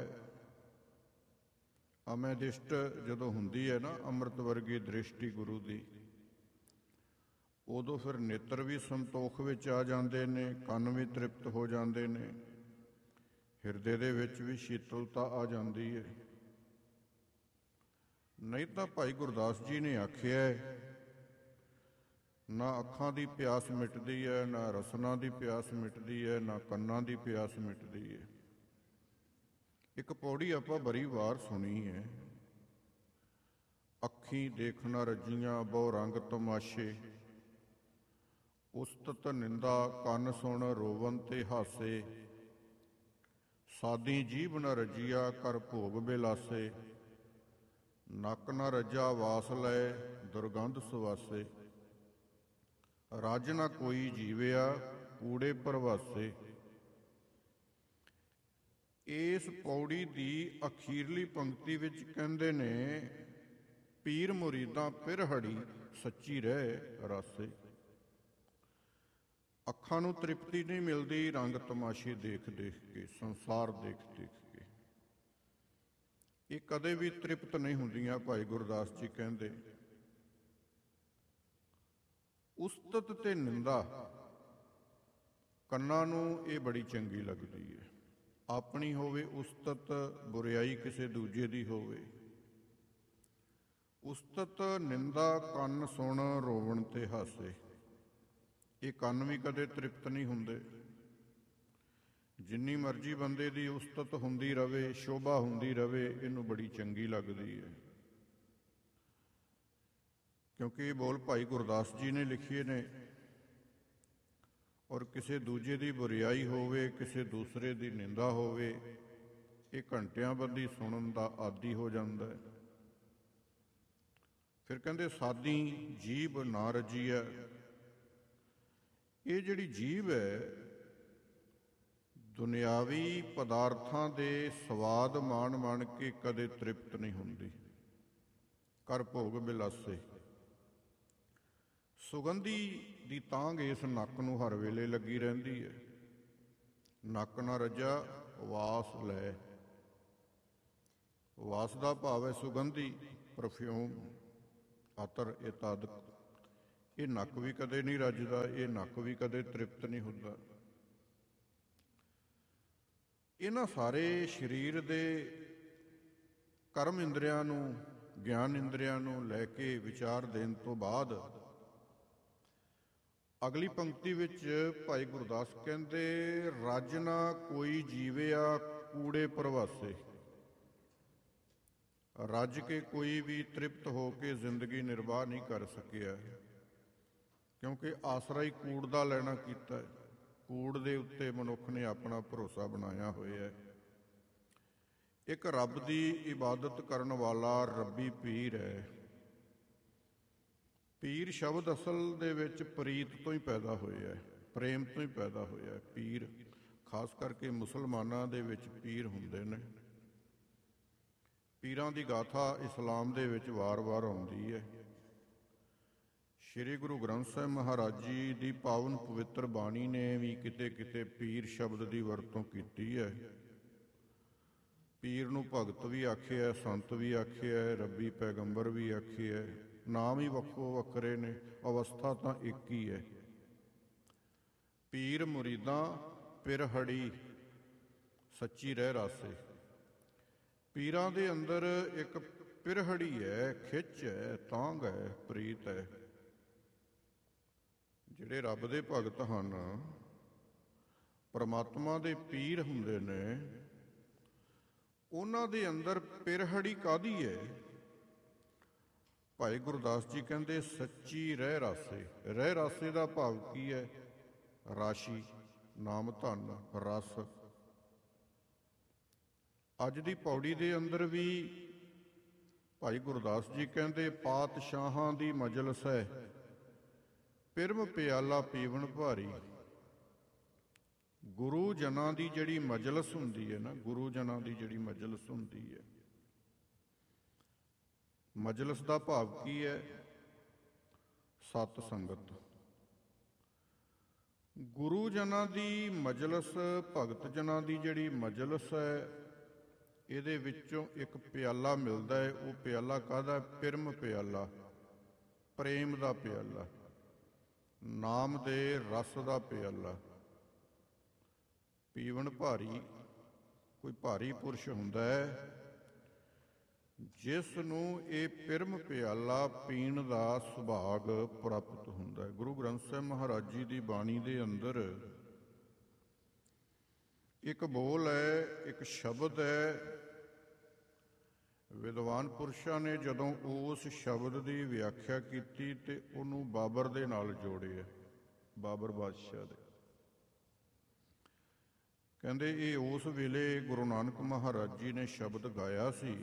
ਅਮੈ ਦਿਸ਼ਟ ਜਦੋਂ ਹੁੰਦੀ ਹੈ ਨਾ, ਅੰਮ੍ਰਿਤ ਵਰਗੀ ਦ੍ਰਿਸ਼ਟੀ ਗੁਰੂ ਦੀ, ਉਦੋਂ ਫਿਰ ਨੇਤਰ ਵੀ ਸੰਤੋਖ ਵਿੱਚ ਆ ਜਾਂਦੇ ਨੇ, ਕੰਨ ਵੀ ਤ੍ਰਿਪਤ ਹੋ ਜਾਂਦੇ ਨੇ, ਹਿਰਦੇ ਦੇ ਵਿੱਚ ਵੀ ਸ਼ੀਤਲਤਾ ਆ ਜਾਂਦੀ ਹੈ। ਨਹੀਂ ਤਾਂ ਭਾਈ ਗੁਰਦਾਸ ਜੀ ਨੇ ਆਖਿਆ, ਨਾ ਅੱਖਾਂ ਦੀ ਪਿਆਸ ਮਿਟਦੀ ਹੈ, ਨਾ ਰਸਨਾ ਦੀ ਪਿਆਸ ਮਿਟਦੀ ਹੈ, ਨਾ ਕੰਨਾਂ ਦੀ ਪਿਆਸ ਮਿਟਦੀ ਹੈ। ਇੱਕ ਪੌੜੀ ਆਪਾਂ ਬੜੀ ਵਾਰ ਸੁਣੀ ਹੈ। ਅੱਖੀਂ ਦੇਖਣਾ ਰੱਜੀਆਂ ਬਹੁ ਰੰਗ ਤਮਾਸ਼ੇ, ਉਸਤਤ ਨਿੰਦਾ ਕੰਨ ਸੁਣ ਰੋਵਨ ਤੇ ਹਾਸੇ। ਸਾਦੀ ਜੀਭ ਨ ਰੱਜੀਆ ਕਰ ਭੋਗ ਬਿਲਾਸੇ, ਨੱਕ ਨ ਰੱਜਾ ਵਾਸ ਲੈ ਦੁਰਗੰਧ ਸੁਵਾਸੇ। ਰੱਜ ਨਾ ਕੋਈ ਜੀਵਿਆ ਕੂੜੇ ਪ੍ਰਵਾਸੇ। ਇਸ ਪੌੜੀ ਦੀ ਅਖੀਰਲੀ ਪੰਕਤੀ ਵਿੱਚ ਕਹਿੰਦੇ ਨੇ, ਪੀਰ ਮੁਰੀਦਾਂ ਪਿਰਹੜੀ ਸੱਚੀ ਰਹਿ ਰਾਸੇ। ਅੱਖਾਂ ਨੂੰ ਤ੍ਰਿਪਤੀ ਨਹੀਂ ਮਿਲਦੀ ਰੰਗ ਤਮਾਸ਼ੇ ਦੇਖ ਦੇਖ ਕੇ, ਸੰਸਾਰ ਦੇਖ ਦੇਖ ਕੇ। ਇਹ ਕਦੇ ਵੀ ਤ੍ਰਿਪਤ ਨਹੀਂ ਹੁੰਦੀਆਂ, ਭਾਈ ਗੁਰਦਾਸ ਜੀ ਕਹਿੰਦੇ। ਉਸਤਤ ਤੇ ਨਿੰਦਾ ਕੰਨਾਂ ਨੂੰ ਇਹ ਬੜੀ ਚੰਗੀ ਲੱਗਦੀ ਹੈ। ਆਪਣੀ ਹੋਵੇ ਉਸਤਤ, ਬੁਰਿਆਈ ਕਿਸੇ ਦੂਜੇ ਦੀ ਹੋਵੇ। ਉਸਤਤ ਨਿੰਦਾ ਕੰਨ ਸੁਣ ਰੋਵਣ ਤੇ ਹਾਸੇ। ਇਹ ਕੰਨ ਵੀ ਕਦੇ ਤ੍ਰਿਪਤ ਨਹੀਂ ਹੁੰਦੇ। ਜਿੰਨੀ ਮਰਜ਼ੀ ਬੰਦੇ ਦੀ ਉਸਤਤ ਹੁੰਦੀ ਰਵੇ, ਸ਼ੋਭਾ ਹੁੰਦੀ ਰਵੇ, ਇਹਨੂੰ ਬੜੀ ਚੰਗੀ ਲੱਗਦੀ ਹੈ। ਕਿਉਂਕਿ ਇਹ ਬੋਲ ਭਾਈ ਗੁਰਦਾਸ ਜੀ ਨੇ ਲਿਖੇ ਨੇ। ਔਰ ਕਿਸੇ ਦੂਜੇ ਦੀ ਬੁਰਿਆਈ ਹੋਵੇ, ਕਿਸੇ ਦੂਸਰੇ ਦੀ ਨਿੰਦਾ ਹੋਵੇ, ਇਹ ਘੰਟਿਆਂ ਬੱਧੀ ਸੁਣਨ ਦਾ ਆਦੀ ਹੋ ਜਾਂਦਾ ਹੈ। ਫਿਰ ਕਹਿੰਦੇ ਸਾਦੀ ਜੀਭ ਨਾ ਰੱਜੀ ਹੈ। ਇਹ ਜਿਹੜੀ ਜੀਭ ਹੈ, ਦੁਨਿਆਵੀ ਪਦਾਰਥਾਂ ਦੇ ਸਵਾਦ ਮਾਣ ਕੇ ਕਦੇ ਤ੍ਰਿਪਤ ਨਹੀਂ ਹੁੰਦੀ। ਕਰ ਭੋਗ ਬਿਲਾਸੇ। ਸੁਗੰਧੀ ਦੀ ਤਾਂਘ ਇਸ ਨੱਕ ਨੂੰ ਹਰ ਵੇਲੇ ਲੱਗੀ ਰਹਿੰਦੀ ਹੈ। ਨੱਕ ਨਾ ਰੱਜਾ ਵਾਸ ਲੈ। ਵਾਸ ਦਾ ਭਾਵ ਹੈ ਸੁਗੰਧੀ, ਪਰਫਿਊਮ, ਅਤਰ ਇਤਆਦਿ। ਇਹ ਨੱਕ ਵੀ ਕਦੇ ਨਹੀਂ ਰੱਜਦਾ, ਇਹ ਨੱਕ ਵੀ ਕਦੇ ਤ੍ਰਿਪਤ ਨਹੀਂ ਹੁੰਦਾ। ਇਹਨਾਂ ਸਾਰੇ ਸਰੀਰ ਦੇ ਕਰਮ ਇੰਦਰੀਆਂ ਨੂੰ, ਗਿਆਨ ਇੰਦਰੀਆਂ ਨੂੰ ਲੈ ਕੇ ਵਿਚਾਰ ਦੇਣ ਤੋਂ ਬਾਅਦ ਅਗਲੀ ਪੰਕਤੀ ਵਿੱਚ ਭਾਈ ਗੁਰਦਾਸ ਕਹਿੰਦੇ, ਰੱਜ ਨਾ ਕੋਈ ਜੀਵਿਆ ਕੂੜੇ ਪ੍ਰਵਾਸੇ। ਰੱਜ ਕੇ ਕੋਈ ਵੀ ਤ੍ਰਿਪਤ ਹੋ ਕੇ ਜ਼ਿੰਦਗੀ ਨਿਰਵਾਹ ਨਹੀਂ ਕਰ ਸਕਿਆ, ਕਿਉਂਕਿ ਆਸਰਾ ਹੀ ਕੂੜ ਦਾ ਲੈਣਾ ਕੀਤਾ ਹੈ। ਕੂੜ ਦੇ ਉੱਤੇ ਮਨੁੱਖ ਨੇ ਆਪਣਾ ਭਰੋਸਾ ਬਣਾਇਆ ਹੋਇਆ ਹੈ। ਇੱਕ ਰੱਬ ਦੀ ਇਬਾਦਤ ਕਰਨ ਵਾਲਾ ਰੱਬੀ ਪੀਰ ਹੈ। ਪੀਰ ਸ਼ਬਦ ਅਸਲ ਦੇ ਵਿੱਚ ਪ੍ਰੀਤ ਤੋਂ ਹੀ ਪੈਦਾ ਹੋਇਆ ਹੈ, ਪ੍ਰੇਮ ਤੋਂ ਹੀ ਪੈਦਾ ਹੋਇਆ ਹੈ। ਪੀਰ ਖਾਸ ਕਰਕੇ ਮੁਸਲਮਾਨਾਂ ਦੇ ਵਿੱਚ ਪੀਰ ਹੁੰਦੇ ਨੇ। ਪੀਰਾਂ ਦੀ ਗਾਥਾ ਇਸਲਾਮ ਦੇ ਵਿੱਚ ਵਾਰ-ਵਾਰ ਆਉਂਦੀ ਹੈ। ਸ਼੍ਰੀ ਗੁਰੂ ਗ੍ਰੰਥ ਸਾਹਿਬ ਮਹਾਰਾਜ ਜੀ ਦੀ ਪਾਵਨ ਪਵਿੱਤਰ ਬਾਣੀ ਨੇ ਵੀ ਕਿਤੇ ਕਿਤੇ ਪੀਰ ਸ਼ਬਦ ਦੀ ਵਰਤੋਂ ਕੀਤੀ ਹੈ। ਪੀਰ ਨੂੰ ਭਗਤ ਵੀ ਆਖਿਆ, ਸੰਤ ਵੀ ਆਖਿਆ, ਰੱਬੀ ਪੈਗੰਬਰ ਵੀ ਆਖਿਆ। ਨਾਮ ਹੀ ਵੱਖੋ ਵੱਖਰੇ ਨੇ, ਅਵਸਥਾ ਤਾਂ ਇੱਕ ਹੀ ਹੈ। ਪੀਰ ਮੁਰੀਦਾਂ ਪਿਰਹੜੀ ਸੱਚੀ ਰਹਿ ਰਾਸੇ। ਪੀਰਾਂ ਦੇ ਅੰਦਰ ਇੱਕ ਪਿਰਹੜੀ ਹੈ, ਖਿੱਚ ਹੈ, ਤਾਂਘ ਹੈ, ਪ੍ਰੀਤ ਹੈ। ਜਿਹੜੇ ਰੱਬ ਦੇ ਭਗਤ ਹਨ, ਪਰਮਾਤਮਾ ਦੇ ਪੀਰ ਹੁੰਦੇ ਨੇ, ਉਹਨਾਂ ਦੇ ਅੰਦਰ ਪਿਰਹੜੀ ਕਾਹਦੀ ਹੈ? ਭਾਈ ਗੁਰਦਾਸ ਜੀ ਕਹਿੰਦੇ ਸੱਚੀ ਰਹਿ ਰਾਸੇ। ਰਹਿ ਰਾਸੇ ਦਾ ਭਾਵ ਕੀ ਹੈ? ਰਾਸ਼ੀ, ਨਾਮ ਧਨ, ਰਸ। ਅੱਜ ਦੀ ਪੌੜੀ ਦੇ ਅੰਦਰ ਵੀ ਭਾਈ ਗੁਰਦਾਸ ਜੀ ਕਹਿੰਦੇ ਪਾਤਸ਼ਾਹਾਂ ਦੀ ਮਜਲਸ ਹੈ, ਪਿਰਮ ਪਿਆਲਾ ਪੀਵਨ ਭਾਰੀ। ਗੁਰੂ ਜਨਾਂ ਦੀ ਜਿਹੜੀ ਮਜਲਸ ਹੁੰਦੀ ਹੈ ਨਾ, ਗੁਰੂ ਜਨਾਂ ਦੀ ਜਿਹੜੀ ਮਜਲਸ ਹੁੰਦੀ ਹੈ, ਮਜਲਸ ਦਾ ਭਾਵ ਕੀ ਹੈ? ਸਤ ਸੰਗਤ। ਗੁਰੂ ਜਨਾਂ ਦੀ ਮਜਲਸ, ਭਗਤ ਜਨਾਂ ਦੀ ਜਿਹੜੀ ਮਜਲਸ ਹੈ, ਇਹਦੇ ਵਿੱਚੋਂ ਇੱਕ ਪਿਆਲਾ ਮਿਲਦਾ ਹੈ। ਉਹ ਪਿਆਲਾ ਕਾਹਦਾ? ਪਿਰਮ ਪਿਆਲਾ, ਪ੍ਰੇਮ ਦਾ ਪਿਆਲਾ, ਨਾਮ ਦੇ ਰਸ ਦਾ ਪਿਆਲਾ। ਪੀਵਨ ਭਾਰੀ, ਕੋਈ ਭਾਰੀ ਪੁਰਸ਼ ਹੁੰਦਾ ਹੈ ਜਿਸ ਨੂੰ ਇਹ ਪਿਰਮ ਪਿਆਲਾ ਪੀਣ ਦਾ ਸੁਭਾਗ ਪ੍ਰਾਪਤ ਹੁੰਦਾ ਹੈ। ਗੁਰੂ ਗ੍ਰੰਥ ਸਾਹਿਬ ਮਹਾਰਾਜ ਜੀ ਦੀ ਬਾਣੀ ਦੇ ਅੰਦਰ ਇੱਕ ਬੋਲ ਹੈ, ਇੱਕ ਸ਼ਬਦ ਹੈ। ਵਿਦਵਾਨ ਪੁਰਸ਼ਾਂ ਨੇ ਜਦੋਂ ਉਸ ਸ਼ਬਦ ਦੀ ਵਿਆਖਿਆ ਕੀਤੀ ਤੇ ਉਹਨੂੰ ਬਾਬਰ ਦੇ ਨਾਲ ਜੋੜਿਆ, ਬਾਬਰ ਬਾਦਸ਼ਾਹ ਦੇ। ਕਹਿੰਦੇ ਇਹ ਉਸ ਵੇਲੇ ਗੁਰੂ ਨਾਨਕ ਮਹਾਰਾਜ ਜੀ ਨੇ ਸ਼ਬਦ ਗਾਇਆ ਸੀ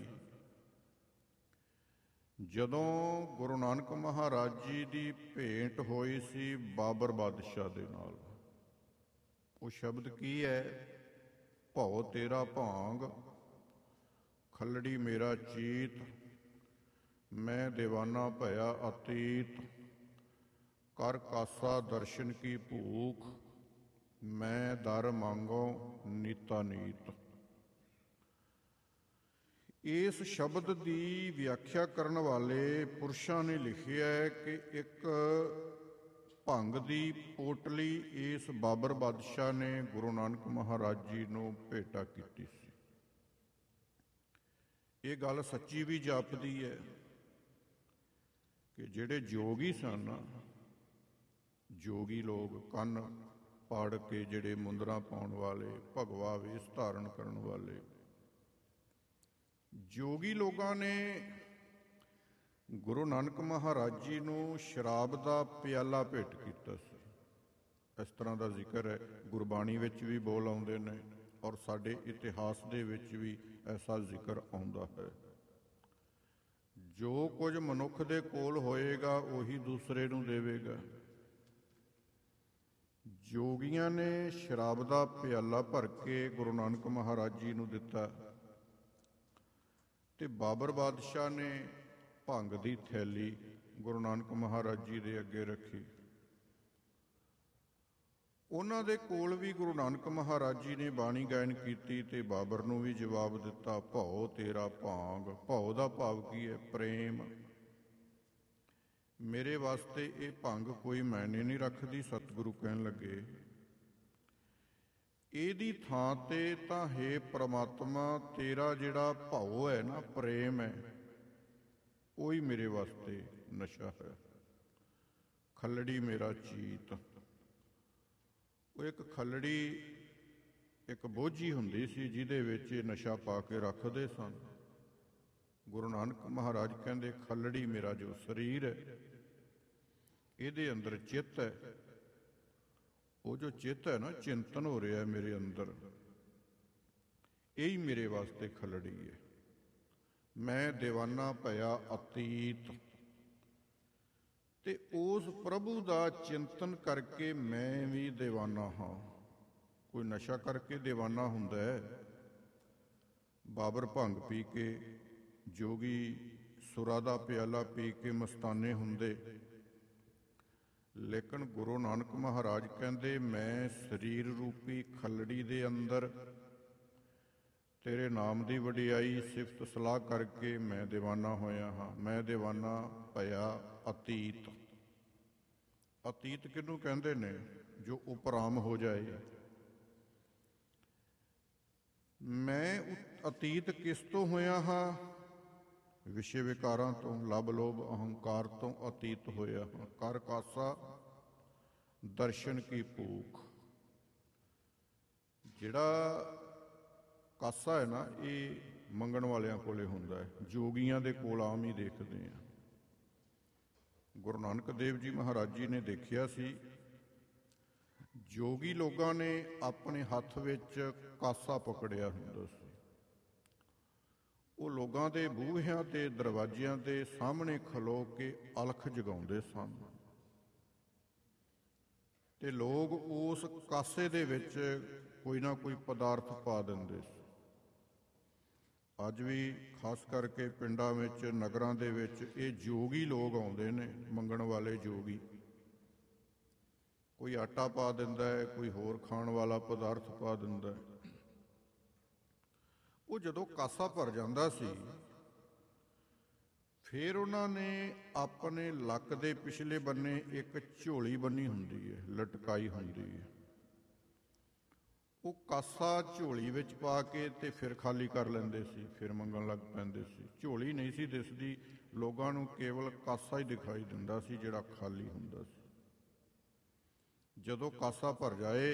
ਜਦੋਂ ਗੁਰੂ ਨਾਨਕ ਮਹਾਰਾਜ ਜੀ ਦੀ ਭੇਂਟ ਹੋਈ ਸੀ ਬਾਬਰ ਬਾਦਸ਼ਾਹ ਦੇ ਨਾਲ। ਉਹ ਸ਼ਬਦ ਕੀ ਹੈ? ਭਉ ਤੇਰਾ ਭਾਂਗ, ਖੱਲੜੀ ਮੇਰਾ ਚੀਤ, ਮੈਂ ਦੀਵਾਨਾ ਭਇਆ ਅਤੀਤ, ਕਰ ਕਾਸਾ ਦਰਸ਼ਨ ਕੀ ਭੂਖ, ਮੈਂ ਦਰ ਮੰਗੋ ਨੀਤਾ ਨੀਤ। ਇਸ ਸ਼ਬਦ ਦੀ ਵਿਆਖਿਆ ਕਰਨ ਵਾਲੇ ਪੁਰਸ਼ਾਂ ਨੇ ਲਿਖਿਆ ਹੈ ਕਿ ਇੱਕ ਭੰਗ ਦੀ ਪੋਟਲੀ ਇਸ ਬਾਬਰ ਬਾਦਸ਼ਾਹ ਨੇ ਗੁਰੂ ਨਾਨਕ ਮਹਾਰਾਜ ਜੀ ਨੂੰ ਭੇਟਾ ਕੀਤੀ ਸੀ। ਇਹ ਗੱਲ ਸੱਚੀ ਵੀ ਜਾਪਦੀ ਹੈ ਕਿ ਜਿਹੜੇ ਜੋਗੀ ਸਨ, ਜੋਗੀ ਲੋਕ, ਕੰਨ ਪਾੜ ਕੇ ਜਿਹੜੇ ਮੁੰਦਰਾਂ ਪਾਉਣ ਵਾਲੇ, ਭਗਵਾ ਵੇਸ਼ ਧਾਰਨ ਕਰਨ ਵਾਲੇ ਜੋਗੀ ਲੋਕਾਂ ਨੇ ਗੁਰੂ ਨਾਨਕ ਮਹਾਰਾਜ ਜੀ ਨੂੰ ਸ਼ਰਾਬ ਦਾ ਪਿਆਲਾ ਭੇਟ ਕੀਤਾ ਸੀ। ਇਸ ਤਰ੍ਹਾਂ ਦਾ ਜ਼ਿਕਰ ਹੈ, ਗੁਰਬਾਣੀ ਵਿੱਚ ਵੀ ਬੋਲ ਆਉਂਦੇ ਨੇ ਔਰ ਸਾਡੇ ਇਤਿਹਾਸ ਦੇ ਵਿੱਚ ਵੀ ਐਸਾ ਜ਼ਿਕਰ ਆਉਂਦਾ ਹੈ। ਜੋ ਕੁਝ ਮਨੁੱਖ ਦੇ ਕੋਲ ਹੋਏਗਾ ਉਹੀ ਦੂਸਰੇ ਨੂੰ ਦੇਵੇਗਾ। ਜੋਗੀਆਂ ਨੇ ਸ਼ਰਾਬ ਦਾ ਪਿਆਲਾ ਭਰ ਕੇ ਗੁਰੂ ਨਾਨਕ ਮਹਾਰਾਜ ਜੀ ਨੂੰ ਦਿੱਤਾ ਤੇ ਬਾਬਰ ਬਾਦਸ਼ਾਹ ਨੇ ਭੰਗ ਦੀ ਥੈਲੀ ਗੁਰੂ ਨਾਨਕ ਮਹਾਰਾਜ ਜੀ ਦੇ ਅੱਗੇ ਰੱਖੀ। ਉਹਨਾਂ ਦੇ ਕੋਲ ਵੀ ਗੁਰੂ ਨਾਨਕ ਮਹਾਰਾਜ ਜੀ ਨੇ ਬਾਣੀ ਗਾਇਨ ਕੀਤੀ ਤੇ ਬਾਬਰ ਨੂੰ ਵੀ ਜਵਾਬ ਦਿੱਤਾ, ਭਉ ਤੇਰਾ ਭਾਂਗ। ਭਉ ਦਾ ਭਾਵ ਕੀ ਹੈ? ਪ੍ਰੇਮ। ਮੇਰੇ ਵਾਸਤੇ ਇਹ ਭੰਗ ਕੋਈ ਮਾਇਨੇ ਨਹੀਂ ਰੱਖਦੀ। ਸਤਿਗੁਰੂ ਕਹਿਣ ਲੱਗੇ ਇਹਦੀ ਥਾਂ ਤੇ ਤਾਂ ਹੇ ਪ੍ਰਮਾਤਮਾ ਤੇਰਾ ਜਿਹੜਾ ਭਉ ਹੈ ਨਾ, ਪ੍ਰੇਮ ਹੈ, ਉਹੀ ਮੇਰੇ ਵਾਸਤੇ ਨਸ਼ਾ ਹੈ। ਖੱਲੜੀ ਮੇਰਾ ਚੀਤ। ਉਹ ਇੱਕ ਖੱਲੜੀ, ਇੱਕ ਬੋਝੀ ਹੁੰਦੀ ਸੀ ਜਿਹਦੇ ਵਿੱਚ ਇਹ ਨਸ਼ਾ ਪਾ ਕੇ ਰੱਖਦੇ ਸਨ। ਗੁਰੂ ਨਾਨਕ ਮਹਾਰਾਜ ਕਹਿੰਦੇ ਖੱਲੜੀ ਮੇਰਾ ਜੋ ਸਰੀਰ ਹੈ, ਇਹਦੇ ਅੰਦਰ ਚਿੱਤ ਹੈ। ਉਹ ਜੋ ਚਿੱਤ ਹੈ ਨਾ, ਚਿੰਤਨ ਹੋ ਰਿਹਾ ਮੇਰੇ ਅੰਦਰ, ਇਹੀ ਮੇਰੇ ਵਾਸਤੇ ਖੱਲੜੀ ਹੈ। ਮੈਂ ਦੀਵਾਨਾ ਭਇਆ ਅਤੀਤ। ਤੇ ਉਸ ਪ੍ਰਭੂ ਦਾ ਚਿੰਤਨ ਕਰਕੇ ਮੈਂ ਵੀ ਦੀਵਾਨਾ ਹਾਂ। ਕੋਈ ਨਸ਼ਾ ਕਰਕੇ ਦੀਵਾਨਾ ਹੁੰਦਾ ਹੈ। ਬਾਬਰ ਭੰਗ ਪੀ ਕੇ, ਜੋਗੀ ਸੁਰਾ ਦਾ ਪਿਆਲਾ ਪੀ ਕੇ ਮਸਤਾਨੇ ਹੁੰਦੇ, ਲੇਕਿਨ ਗੁਰੂ ਨਾਨਕ ਮਹਾਰਾਜ ਕਹਿੰਦੇ ਮੈਂ ਸਰੀਰ ਰੂਪੀ ਖੱਲੜੀ ਦੇ ਅੰਦਰ ਤੇਰੇ ਨਾਮ ਦੀ ਵਡਿਆਈ ਸਿਫਤ ਸਲਾਹ ਕਰਕੇ ਮੈਂ ਦੀਵਾਨਾ ਹੋਇਆ ਹਾਂ। ਮੈਂ ਦੀਵਾਨਾ ਭਇਆ ਅਤੀਤ। ਅਤੀਤ ਕਿਹਨੂੰ ਕਹਿੰਦੇ ਨੇ? ਜੋ ਉਪਰਾਮ ਹੋ ਜਾਏ। ਮੈਂ ਅਤੀਤ ਕਿਸ ਤੋਂ ਹੋਇਆ ਹਾਂ? ਵਿਸ਼ੇ ਵਿਕਾਰਾਂ ਤੋਂ, ਲਬ ਲੋਭ ਅਹੰਕਾਰ ਤੋਂ ਅਤੀਤ ਹੋਇਆ ਹਾਂ। ਕਰ ਕਾਸਾ ਦਰਸ਼ਨ ਕੀ ਭੂਖ। ਜਿਹੜਾ ਕਾਸਾ ਹੈ ਨਾ, ਇਹ ਮੰਗਣ ਵਾਲਿਆਂ ਕੋਲੇ ਹੁੰਦਾ ਹੈ, ਜੋਗੀਆਂ ਦੇ ਕੋਲ ਆਮ ਹੀ ਦੇਖਦੇ ਆ। ਗੁਰੂ ਨਾਨਕ ਦੇਵ ਜੀ ਮਹਾਰਾਜ ਜੀ ਨੇ ਦੇਖਿਆ ਸੀ, ਜੋਗੀ ਲੋਕਾਂ ਨੇ ਆਪਣੇ ਹੱਥ ਵਿੱਚ ਕਾਸਾ ਪਕੜਿਆ ਹੁੰਦਾ ਸੀ। ਉਹ ਲੋਕਾਂ ਦੇ ਬੂਹਿਆਂ ਤੇ ਦਰਵਾਜ਼ਿਆਂ ਦੇ ਸਾਹਮਣੇ ਖਲੋ ਕੇ ਅਲਖ ਜਗਾਉਂਦੇ ਸਨ ਤੇ ਲੋਕ ਉਸ ਕਾਸੇ ਦੇ ਵਿੱਚ ਕੋਈ ਨਾ ਕੋਈ ਪਦਾਰਥ ਪਾ ਦਿੰਦੇ ਸੀ। ਅੱਜ ਵੀ ਖਾਸ ਕਰਕੇ ਪਿੰਡਾਂ ਵਿੱਚ, ਨਗਰਾਂ ਦੇ ਵਿੱਚ ਇਹ ਜੋਗੀ ਲੋਕ ਆਉਂਦੇ ਨੇ, ਮੰਗਣ ਵਾਲੇ ਜੋਗੀ। ਕੋਈ ਆਟਾ ਪਾ ਦਿੰਦਾ ਹੈ, ਕੋਈ ਹੋਰ ਖਾਣ ਵਾਲਾ ਪਦਾਰਥ ਪਾ ਦਿੰਦਾ ਹੈ। ਉਹ ਜਦੋਂ ਕਾਸਾ ਭਰ ਜਾਂਦਾ ਸੀ, ਫਿਰ ਉਹਨਾਂ ਨੇ ਆਪਣੇ ਲੱਕ ਦੇ ਪਿਛਲੇ ਬੰਨੇ ਇੱਕ ਝੋਲੀ ਬੰਨੀ ਹੁੰਦੀ ਹੈ, ਲਟਕਾਈ ਹੁੰਦੀ ਹੈ। ਉਹ ਕਾਸਾ ਝੋਲੀ ਵਿੱਚ ਪਾ ਕੇ ਤੇ ਫਿਰ ਖਾਲੀ ਕਰ ਲੈਂਦੇ ਸੀ, ਫਿਰ ਮੰਗਣ ਲੱਗ ਪੈਂਦੇ ਸੀ। ਝੋਲੀ ਨਹੀਂ ਸੀ ਦਿਸਦੀ, ਲੋਕਾਂ ਨੂੰ ਕੇਵਲ ਕਾਸਾ ਹੀ ਦਿਖਾਈ ਦਿੰਦਾ ਸੀ ਜਿਹੜਾ ਖਾਲੀ ਹੁੰਦਾ ਸੀ। ਜਦੋਂ ਕਾਸਾ ਭਰ ਜਾਏ,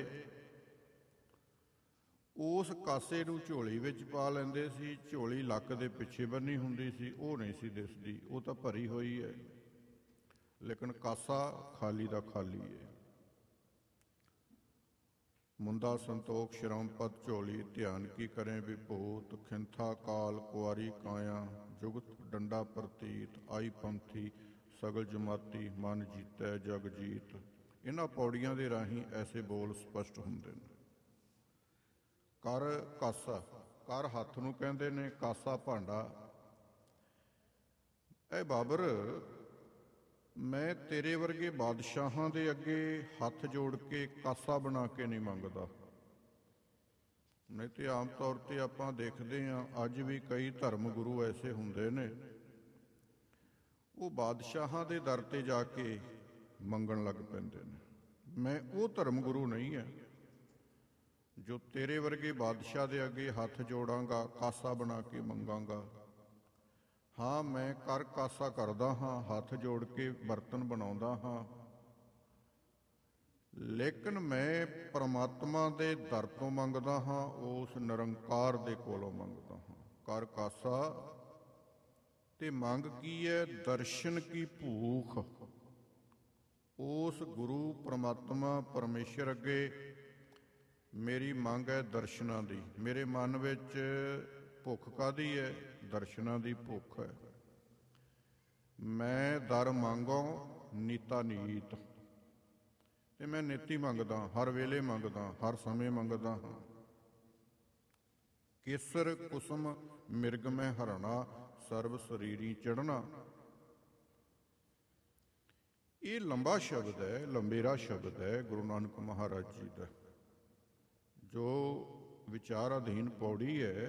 ਉਸ ਕਾਸੇ ਨੂੰ ਝੋਲੀ ਵਿੱਚ ਪਾ ਲੈਂਦੇ ਸੀ। ਝੋਲੀ ਲੱਕ ਦੇ ਪਿੱਛੇ ਬੰਨੀ ਹੁੰਦੀ ਸੀ, ਉਹ ਨਹੀਂ ਸੀ ਦਿਸਦੀ, ਉਹ ਤਾਂ ਭਰੀ ਹੋਈ ਹੈ, ਲੇਕਿਨ ਕਾਸਾ ਖਾਲੀ ਦਾ ਖਾਲੀ ਹੈ। ਮੁੰਦਾ ਸੰਤੋਖ ਸ਼ਰਮ ਪਦ ਝੋਲੀ, ਧਿਆਨ ਕੀ ਕਰੇ ਵਿਭੂਤ, ਖਿੰਥਾ ਕਾਲ ਕੁਆਰੀ ਕਾਇਆ, ਜੁਗਤ ਡੰਡਾ ਪ੍ਰਤੀਤ, ਆਈ ਪੰਥੀ ਸਗਲ ਜਮਾਤੀ, ਮਨ ਜੀਤੈ ਜਗ ਜੀਤ। ਇਹਨਾਂ ਪੌੜੀਆਂ ਦੇ ਰਾਹੀਂ ਐਸੇ ਬੋਲ ਸਪਸ਼ਟ ਹੁੰਦੇ ਨੇ। ਕਰ ਕਾਸਾ, ਕਰ ਹੱਥ ਨੂੰ ਕਹਿੰਦੇ ਨੇ, ਕਾਸਾ ਭਾਂਡਾ। ਐ ਬਾਬਰ, ਮੈਂ ਤੇਰੇ ਵਰਗੇ ਬਾਦਸ਼ਾਹਾਂ ਦੇ ਅੱਗੇ ਹੱਥ ਜੋੜ ਕੇ ਕਾਸਾ ਬਣਾ ਕੇ ਨਹੀਂ ਮੰਗਦਾ। ਨਹੀਂ ਤੇ ਆਮ ਤੌਰ ਤੇ ਆਪਾਂ ਦੇਖਦੇ ਹਾਂ, ਅੱਜ ਵੀ ਕਈ ਧਰਮ ਗੁਰੂ ਐਸੇ ਹੁੰਦੇ ਨੇ, ਉਹ ਬਾਦਸ਼ਾਹਾਂ ਦੇ ਦਰ ਤੇ ਜਾ ਕੇ ਮੰਗਣ ਲੱਗ ਪੈਂਦੇ ਨੇ। ਮੈਂ ਉਹ ਧਰਮ ਗੁਰੂ ਨਹੀਂ ਹੈ ਜੋ ਤੇਰੇ ਵਰਗੇ ਬਾਦਸ਼ਾਹ ਦੇ ਅੱਗੇ ਹੱਥ ਜੋੜਾਂਗਾ, ਕਾਸਾ ਬਣਾ ਕੇ ਮੰਗਾਂਗਾ। ਹਾਂ, ਮੈਂ ਕਰ ਕਾਸਾ ਕਰਦਾ ਹਾਂ, ਹੱਥ ਜੋੜ ਕੇ ਬਰਤਨ ਬਣਾਉਂਦਾ ਹਾਂ, ਲੇਕਿਨ ਮੈਂ ਪਰਮਾਤਮਾ ਦੇ ਦਰ ਤੋਂ ਮੰਗਦਾ ਹਾਂ, ਉਸ ਨਿਰੰਕਾਰ ਦੇ ਕੋਲੋਂ ਮੰਗਦਾ ਹਾਂ। ਕਰ ਕਾਸਾ ਤੇ ਮੰਗ ਕੀ ਹੈ? ਦਰਸ਼ਨ ਕੀ ਭੂਖ। ਉਸ ਗੁਰੂ ਪਰਮਾਤਮਾ ਪਰਮੇਸ਼ਰ ਅੱਗੇ ਮੇਰੀ ਮੰਗ ਹੈ ਦਰਸ਼ਨਾਂ ਦੀ। ਮੇਰੇ ਮਨ ਵਿੱਚ ਭੁੱਖ ਕਾਹਦੀ ਹੈ? ਦਰਸ਼ਨਾਂ ਦੀ ਭੁੱਖ ਹੈ। ਮੈਂ ਦਰ ਮੰਗੋ ਨੀਤਾ ਨੀਤ, ਤੇ ਮੈਂ ਨਿੱਤੀ ਮੰਗਦਾ, ਹਰ ਵੇਲੇ ਮੰਗਦਾ, ਹਰ ਸਮੇਂ ਮੰਗਦਾ ਹਾਂ। ਕੇਸਰ ਕੁਸਮ ਮਿਰਗ ਮੈਂ ਹਰਣਾ, ਸਰਬ ਸਰੀਰੀ ਚੜ੍ਹਨਾ। ਇਹ ਲੰਬਾ ਸ਼ਬਦ ਹੈ, ਲੰਬੇਰਾ ਸ਼ਬਦ ਹੈ ਗੁਰੂ ਨਾਨਕ ਮਹਾਰਾਜ ਜੀ ਦਾ, ਜੋ ਵਿਚਾਰ ਅਧੀਨ ਪੌੜੀ ਹੈ।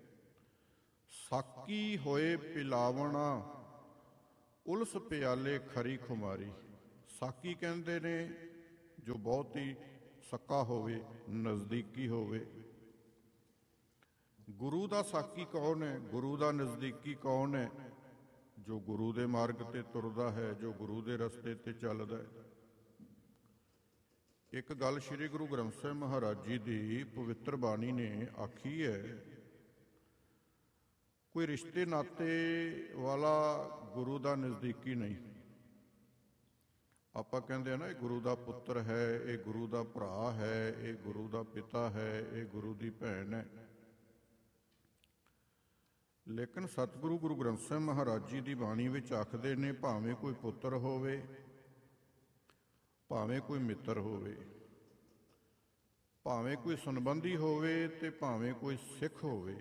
ਸਾਕੀ ਹੋਏ ਪਿਲਾਵਣਾ, ਉਲਸ ਪਿਆਲੇ ਖਰੀ ਖੁਮਾਰੀ। ਸਾਕੀ ਕਹਿੰਦੇ ਨੇ ਜੋ ਬਹੁਤ ਹੀ ਸਕਾ ਹੋਵੇ, ਨਜ਼ਦੀਕੀ ਹੋਵੇ। ਗੁਰੂ ਦਾ ਸਾਕੀ ਕੌਣ ਹੈ? ਗੁਰੂ ਦਾ ਨਜ਼ਦੀਕੀ ਕੌਣ ਹੈ? ਜੋ ਗੁਰੂ ਦੇ ਮਾਰਗ ਤੇ ਤੁਰਦਾ ਹੈ, ਜੋ ਗੁਰੂ ਦੇ ਰਸਤੇ ਤੇ ਚੱਲਦਾ ਹੈ। ਇੱਕ ਗੱਲ ਸ੍ਰੀ ਗੁਰੂ ਗ੍ਰੰਥ ਸਾਹਿਬ ਮਹਾਰਾਜ ਜੀ ਦੀ ਪਵਿੱਤਰ ਬਾਣੀ ਨੇ ਆਖੀ ਹੈ, ਕੋਈ ਰਿਸ਼ਤੇ ਨਾਤੇ ਵਾਲਾ ਗੁਰੂ ਦਾ ਨਜ਼ਦੀਕੀ ਨਹੀਂ। ਆਪਾਂ ਕਹਿੰਦੇ ਆ ਨਾ, ਇਹ ਗੁਰੂ ਦਾ ਪੁੱਤਰ ਹੈ, ਇਹ ਗੁਰੂ ਦਾ ਭਰਾ ਹੈ, ਇਹ ਗੁਰੂ ਦਾ ਪਿਤਾ ਹੈ, ਇਹ ਗੁਰੂ ਦੀ ਭੈਣ ਹੈ। ਲੇਕਿਨ ਸਤਿਗੁਰੂ ਗੁਰੂ ਗ੍ਰੰਥ ਸਾਹਿਬ ਮਹਾਰਾਜ ਜੀ ਦੀ ਬਾਣੀ ਵਿੱਚ ਆਖਦੇ ਨੇ, ਭਾਵੇਂ ਕੋਈ ਪੁੱਤਰ ਹੋਵੇ, ਭਾਵੇਂ ਕੋਈ ਮਿੱਤਰ ਹੋਵੇ, ਭਾਵੇਂ ਕੋਈ ਸੰਬੰਧੀ ਹੋਵੇ ਤੇ ਭਾਵੇਂ ਕੋਈ ਸਿੱਖ ਹੋਵੇ,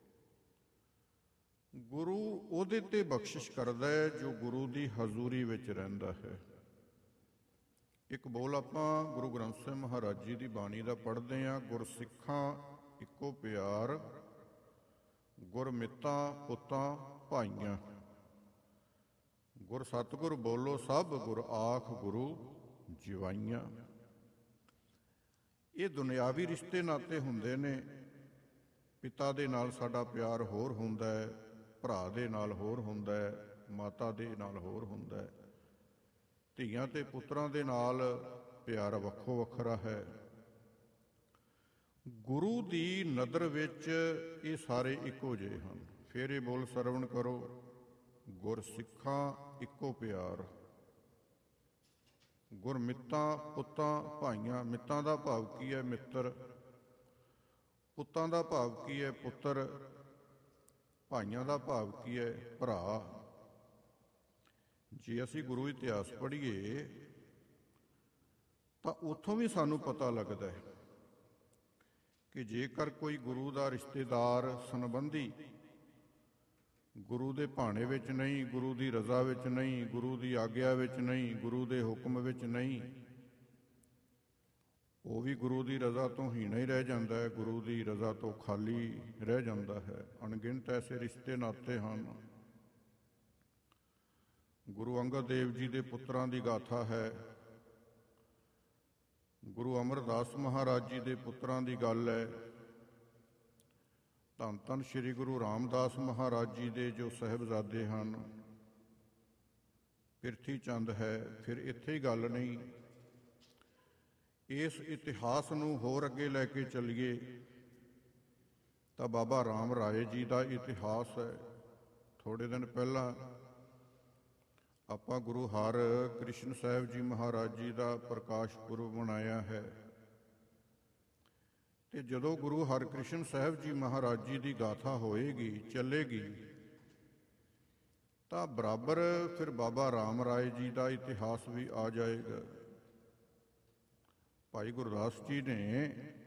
ਗੁਰੂ ਉਹਦੇ ਤੇ ਬਖਸ਼ਿਸ਼ ਕਰਦਾ ਹੈ ਜੋ ਗੁਰੂ ਦੀ ਹਜ਼ੂਰੀ ਵਿੱਚ ਰਹਿੰਦਾ ਹੈ। ਇੱਕ ਬੋਲ ਆਪਾਂ ਗੁਰੂ ਗ੍ਰੰਥ ਸਾਹਿਬ ਮਹਾਰਾਜ ਜੀ ਦੀ ਬਾਣੀ ਦਾ ਪੜ੍ਹਦੇ ਹਾਂ। ਗੁਰਸਿੱਖਾਂ ਇੱਕੋ ਪਿਆਰ, ਗੁਰ ਮਿੱਤਾਂ ਪੁੱਤਾਂ ਭਾਈਆਂ, ਗੁਰ ਸਤਿਗੁਰ ਬੋਲੋ ਸਭ, ਗੁਰ ਆਖ ਗੁਰੂ ਜਿਵਾਈਆਂ। ਇਹ ਦੁਨਿਆਵੀ ਰਿਸ਼ਤੇ ਨਾਤੇ ਹੁੰਦੇ ਨੇ। ਪਿਤਾ ਦੇ ਨਾਲ ਸਾਡਾ ਪਿਆਰ ਹੋਰ ਹੁੰਦਾ ਹੈ, ਭਰਾ ਦੇ ਨਾਲ ਹੋਰ ਹੁੰਦਾ ਹੈ, ਮਾਤਾ ਦੇ ਨਾਲ ਹੋਰ ਹੁੰਦਾ ਹੈ। ਧੀਆਂ ਤੇ ਪੁੱਤਰਾਂ ਦੇ ਨਾਲ ਪਿਆਰ ਵੱਖੋ ਵੱਖਰਾ ਹੈ। ਗੁਰੂ ਦੀ ਨਜ਼ਰ ਵਿੱਚ ਇਹ ਸਾਰੇ ਇੱਕੋ ਜਿਹੇ ਹਨ। ਫਿਰ ਇਹ ਬੋਲ ਸਰਵਣ ਕਰੋ, ਗੁਰ ਸਿੱਖਾਂ ਇੱਕੋ ਪਿਆਰ। ਗੁਰਮਿੱਤਾਂ ਪੁੱਤਾਂ ਭਾਈਆਂ, ਮਿੱਤਾਂ ਦਾ ਭਾਵ ਕੀ ਹੈ? ਮਿੱਤਰ। ਪੁੱਤਾਂ ਦਾ ਭਾਵ ਕੀ ਹੈ? ਪੁੱਤਰ। ਭਾਈਆਂ ਦਾ ਭਾਵ ਕੀ ਹੈ? ਭਰਾ। ਜੇ ਅਸੀਂ ਗੁਰੂ ਇਤਿਹਾਸ ਪੜ੍ਹੀਏ ਤਾਂ ਉੱਥੋਂ ਵੀ ਸਾਨੂੰ ਪਤਾ ਲੱਗਦਾ ਹੈ ਕਿ ਜੇਕਰ ਕੋਈ ਗੁਰੂ ਦਾ ਰਿਸ਼ਤੇਦਾਰ ਸੰਬੰਧੀ ਗੁਰੂ ਦੇ ਭਾਣੇ ਵਿੱਚ ਨਹੀਂ, ਗੁਰੂ ਦੀ ਰਜ਼ਾ ਵਿੱਚ ਨਹੀਂ, ਗੁਰੂ ਦੀ ਆਗਿਆ ਵਿੱਚ ਨਹੀਂ, ਗੁਰੂ ਦੇ ਹੁਕਮ ਵਿੱਚ ਨਹੀਂ, ਉਹ ਵੀ ਗੁਰੂ ਦੀ ਰਜ਼ਾ ਤੋਂ ਹੀਣਾ ਹੀ ਰਹਿ ਜਾਂਦਾ ਹੈ, ਗੁਰੂ ਦੀ ਰਜ਼ਾ ਤੋਂ ਖਾਲੀ ਰਹਿ ਜਾਂਦਾ ਹੈ। ਅਣਗਿਣਤ ਐਸੇ ਰਿਸ਼ਤੇ ਨਾਤੇ ਹਨ। ਗੁਰੂ ਅੰਗਦ ਦੇਵ ਜੀ ਦੇ ਪੁੱਤਰਾਂ ਦੀ ਗਾਥਾ ਹੈ, ਗੁਰੂ ਅਮਰਦਾਸ ਮਹਾਰਾਜ ਜੀ ਦੇ ਪੁੱਤਰਾਂ ਦੀ ਗੱਲ ਹੈ, ਧੰਨ ਧੰਨ ਸ਼੍ਰੀ ਗੁਰੂ ਰਾਮਦਾਸ ਮਹਾਰਾਜ ਜੀ ਦੇ ਜੋ ਸਾਹਿਬਜ਼ਾਦੇ ਹਨ, ਪਿਰਥੀ ਚੰਦ ਹੈ। ਫਿਰ ਇੱਥੇ ਹੀ ਗੱਲ ਨਹੀਂ। ਇਸ ਇਤਿਹਾਸ ਨੂੰ ਹੋਰ ਅੱਗੇ ਲੈ ਕੇ ਚੱਲੀਏ ਤਾਂ ਬਾਬਾ ਰਾਮ ਰਾਏ ਜੀ ਦਾ ਇਤਿਹਾਸ ਹੈ। ਥੋੜ੍ਹੇ ਦਿਨ ਪਹਿਲਾਂ ਆਪਾਂ ਗੁਰੂ ਹਰਕ੍ਰਿਸ਼ਨ ਸਾਹਿਬ ਜੀ ਮਹਾਰਾਜ ਜੀ ਦਾ ਪ੍ਰਕਾਸ਼ ਪੁਰਬ ਮਨਾਇਆ ਹੈ। ਤੇ ਜਦੋਂ ਗੁਰੂ ਹਰਕ੍ਰਿਸ਼ਨ ਸਾਹਿਬ ਜੀ ਮਹਾਰਾਜ ਜੀ ਦੀ ਗਾਥਾ ਹੋਏਗੀ, ਚੱਲੇਗੀ, ਤਾਂ ਬਰਾਬਰ ਫਿਰ ਬਾਬਾ ਰਾਮ ਰਾਏ ਜੀ ਦਾ ਇਤਿਹਾਸ ਵੀ ਆ ਜਾਏਗਾ। ਭਾਈ ਗੁਰਦਾਸ ਜੀ ਨੇ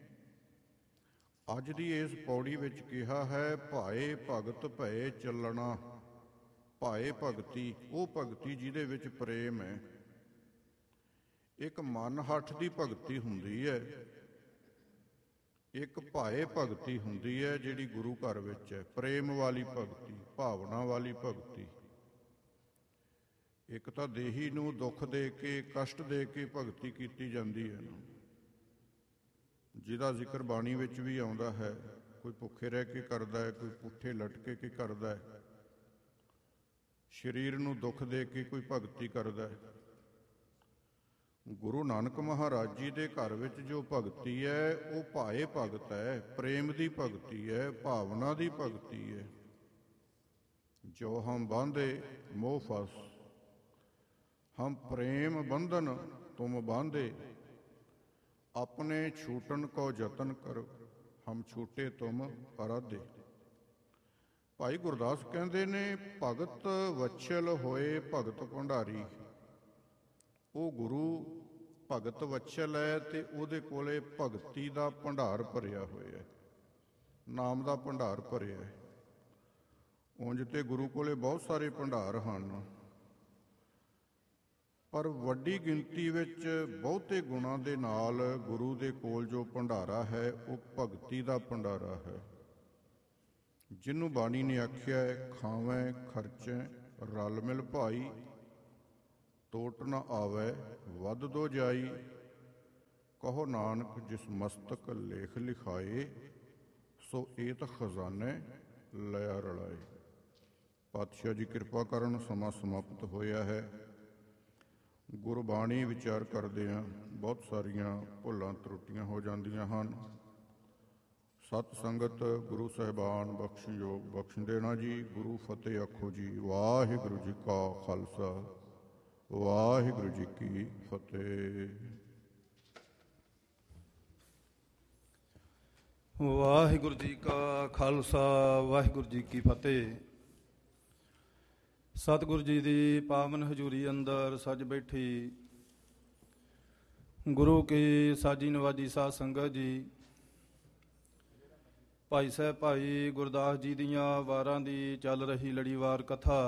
ਅੱਜ ਦੀ ਇਸ ਪੌੜੀ ਵਿੱਚ ਕਿਹਾ ਹੈ, ਭਾਏ ਭਗਤ ਭਏ ਚੱਲਣਾ। ਭਾਏ ਭਗਤੀ, ਉਹ ਭਗਤੀ ਜਿਹਦੇ ਵਿੱਚ ਪ੍ਰੇਮ ਹੈ। ਇੱਕ ਮਨ ਹੱਠ ਦੀ ਭਗਤੀ ਹੁੰਦੀ ਹੈ, ਇੱਕ ਭਾਏ ਭਗਤੀ ਹੁੰਦੀ ਹੈ ਜਿਹੜੀ ਗੁਰੂ ਘਰ ਵਿੱਚ ਹੈ, ਪ੍ਰੇਮ ਵਾਲੀ ਭਗਤੀ, ਭਾਵਨਾ ਵਾਲੀ ਭਗਤੀ। ਇੱਕ ਤਾਂ ਦੇਹੀ ਨੂੰ ਦੁੱਖ ਦੇ ਕੇ, ਕਸ਼ਟ ਦੇ ਕੇ ਭਗਤੀ ਕੀਤੀ ਜਾਂਦੀ ਹੈ ਨਾ, ਜਿਹਦਾ ਜ਼ਿਕਰ ਬਾਣੀ ਵਿੱਚ ਵੀ ਆਉਂਦਾ ਹੈ। ਕੋਈ ਭੁੱਖੇ ਰਹਿ ਕੇ ਕਰਦਾ ਹੈ, ਕੋਈ ਪੁੱਠੇ ਲਟਕੇ ਕੇ ਕਰਦਾ ਹੈ, ਸਰੀਰ ਨੂੰ ਦੁੱਖ ਦੇ ਕੇ ਕੋਈ ਭਗਤੀ ਕਰਦਾ ਹੈ। ਗੁਰੂ ਨਾਨਕ ਮਹਾਰਾਜ ਜੀ ਦੇ ਘਰ ਵਿੱਚ ਜੋ ਭਗਤੀ ਹੈ ਉਹ ਭਾਏ ਭਗਤ ਹੈ, ਪ੍ਰੇਮ ਦੀ ਭਗਤੀ ਹੈ, ਭਾਵਨਾ ਦੀ ਭਗਤੀ ਹੈ। ਜੋ ਹਮ ਬਾਂਧੇ ਮੋਹ ਫਸ, ਹਮ ਪ੍ਰੇਮ ਬੰਧਨ ਤੁਮ ਬਾਂਧੇ, ਆਪਣੇ ਛੂਟਣ ਕੋ ਯਤਨ ਕਰੋ, ਹਮ ਛੂਟੇ ਤੁਮ ਅਰਾਧੇ। ਭਾਈ ਗੁਰਦਾਸ ਕਹਿੰਦੇ ਨੇ, ਭਗਤ ਵਛਲ ਹੋਏ ਭਗਤ ਭੰਡਾਰੀ। ਉਹ ਗੁਰੂ ਭਗਤ ਵਛਲ ਹੈ ਤੇ ਉਹਦੇ ਕੋਲੇ ਭਗਤੀ ਦਾ ਭੰਡਾਰ ਭਰਿਆ ਹੋਇਆ ਹੈ, ਨਾਮ ਦਾ ਭੰਡਾਰ ਭਰਿਆ ਹੈ। ਉਂਝ ਤੇ ਗੁਰੂ ਕੋਲੇ ਬਹੁਤ ਸਾਰੇ ਭੰਡਾਰ ਹਨ, ਪਰ ਵੱਡੀ ਗਿਣਤੀ ਵਿੱਚ ਬਹੁਤੇ ਗੁਣਾਂ ਦੇ ਨਾਲ ਗੁਰੂ ਦੇ ਕੋਲ ਜੋ ਭੰਡਾਰਾ ਹੈ ਉਹ ਭਗਤੀ ਦਾ ਭੰਡਾਰਾ ਹੈ। ਜਿਹਨੂੰ ਬਾਣੀ ਨੇ ਆਖਿਆ ਹੈ, ਖਾਵੈ ਖਰਚੈ ਰਲ ਮਿਲ ਭਾਈ, ਟੋਟ ਨ ਆਵੈ ਵੱਧ ਦੋ ਜਾਈ, ਕਹੋ ਨਾਨਕ ਜਿਸ ਮਸਤਕ ਲੇਖ ਲਿਖਾਏ, ਸੋ ਏਤ ਖਜ਼ਾਨੇ ਲਿਆ ਰਲਾਏ। ਪਾਤਸ਼ਾਹ ਜੀ ਕਿਰਪਾ ਕਰਨ, ਸਮਾਂ ਸਮਾਪਤ ਹੋਇਆ ਹੈ। ਗੁਰਬਾਣੀ ਵਿਚਾਰ ਕਰਦੇ ਹਾਂ, ਬਹੁਤ ਸਾਰੀਆਂ ਭੁੱਲਾਂ ਤਰੁੱਟੀਆਂ ਹੋ ਜਾਂਦੀਆਂ ਹਨ। ਸਤ ਸੰਗਤ ਗੁਰੂ ਸਾਹਿਬਾਨ ਬਖਸ਼ਯੋਗ ਬਖਸ਼ ਦੇਣਾ ਜੀ। ਗੁਰੂ ਫਤਿਹ ਆਖੋ ਜੀ। ਵਾਹਿਗੁਰੂ ਜੀ ਕਾ ਖਾਲਸਾ, ਵਾਹਿਗੁਰੂ ਜੀ ਕੀ ਫਤਿਹ। ਵਾਹਿਗੁਰੂ ਜੀ ਕਾ ਖਾਲਸਾ, ਵਾਹਿਗੁਰੂ ਜੀ ਕੀ ਫਤਿਹ। ਸਤਿਗੁਰੂ ਜੀ ਦੀ ਪਾਵਨ ਹਜ਼ੂਰੀ ਅੰਦਰ ਸੱਜ ਬੈਠੀ ਗੁਰੂ ਕੀ ਸਾਜੀ ਨਵਾਜੀ ਸਾਧ ਸੰਗਤ ਜੀ, ਭਾਈ ਸਾਹਿਬ ਭਾਈ ਗੁਰਦਾਸ ਜੀ ਦੀਆਂ ਵਾਰਾਂ ਦੀ ਚੱਲ ਰਹੀ ਲੜੀਵਾਰ ਕਥਾ,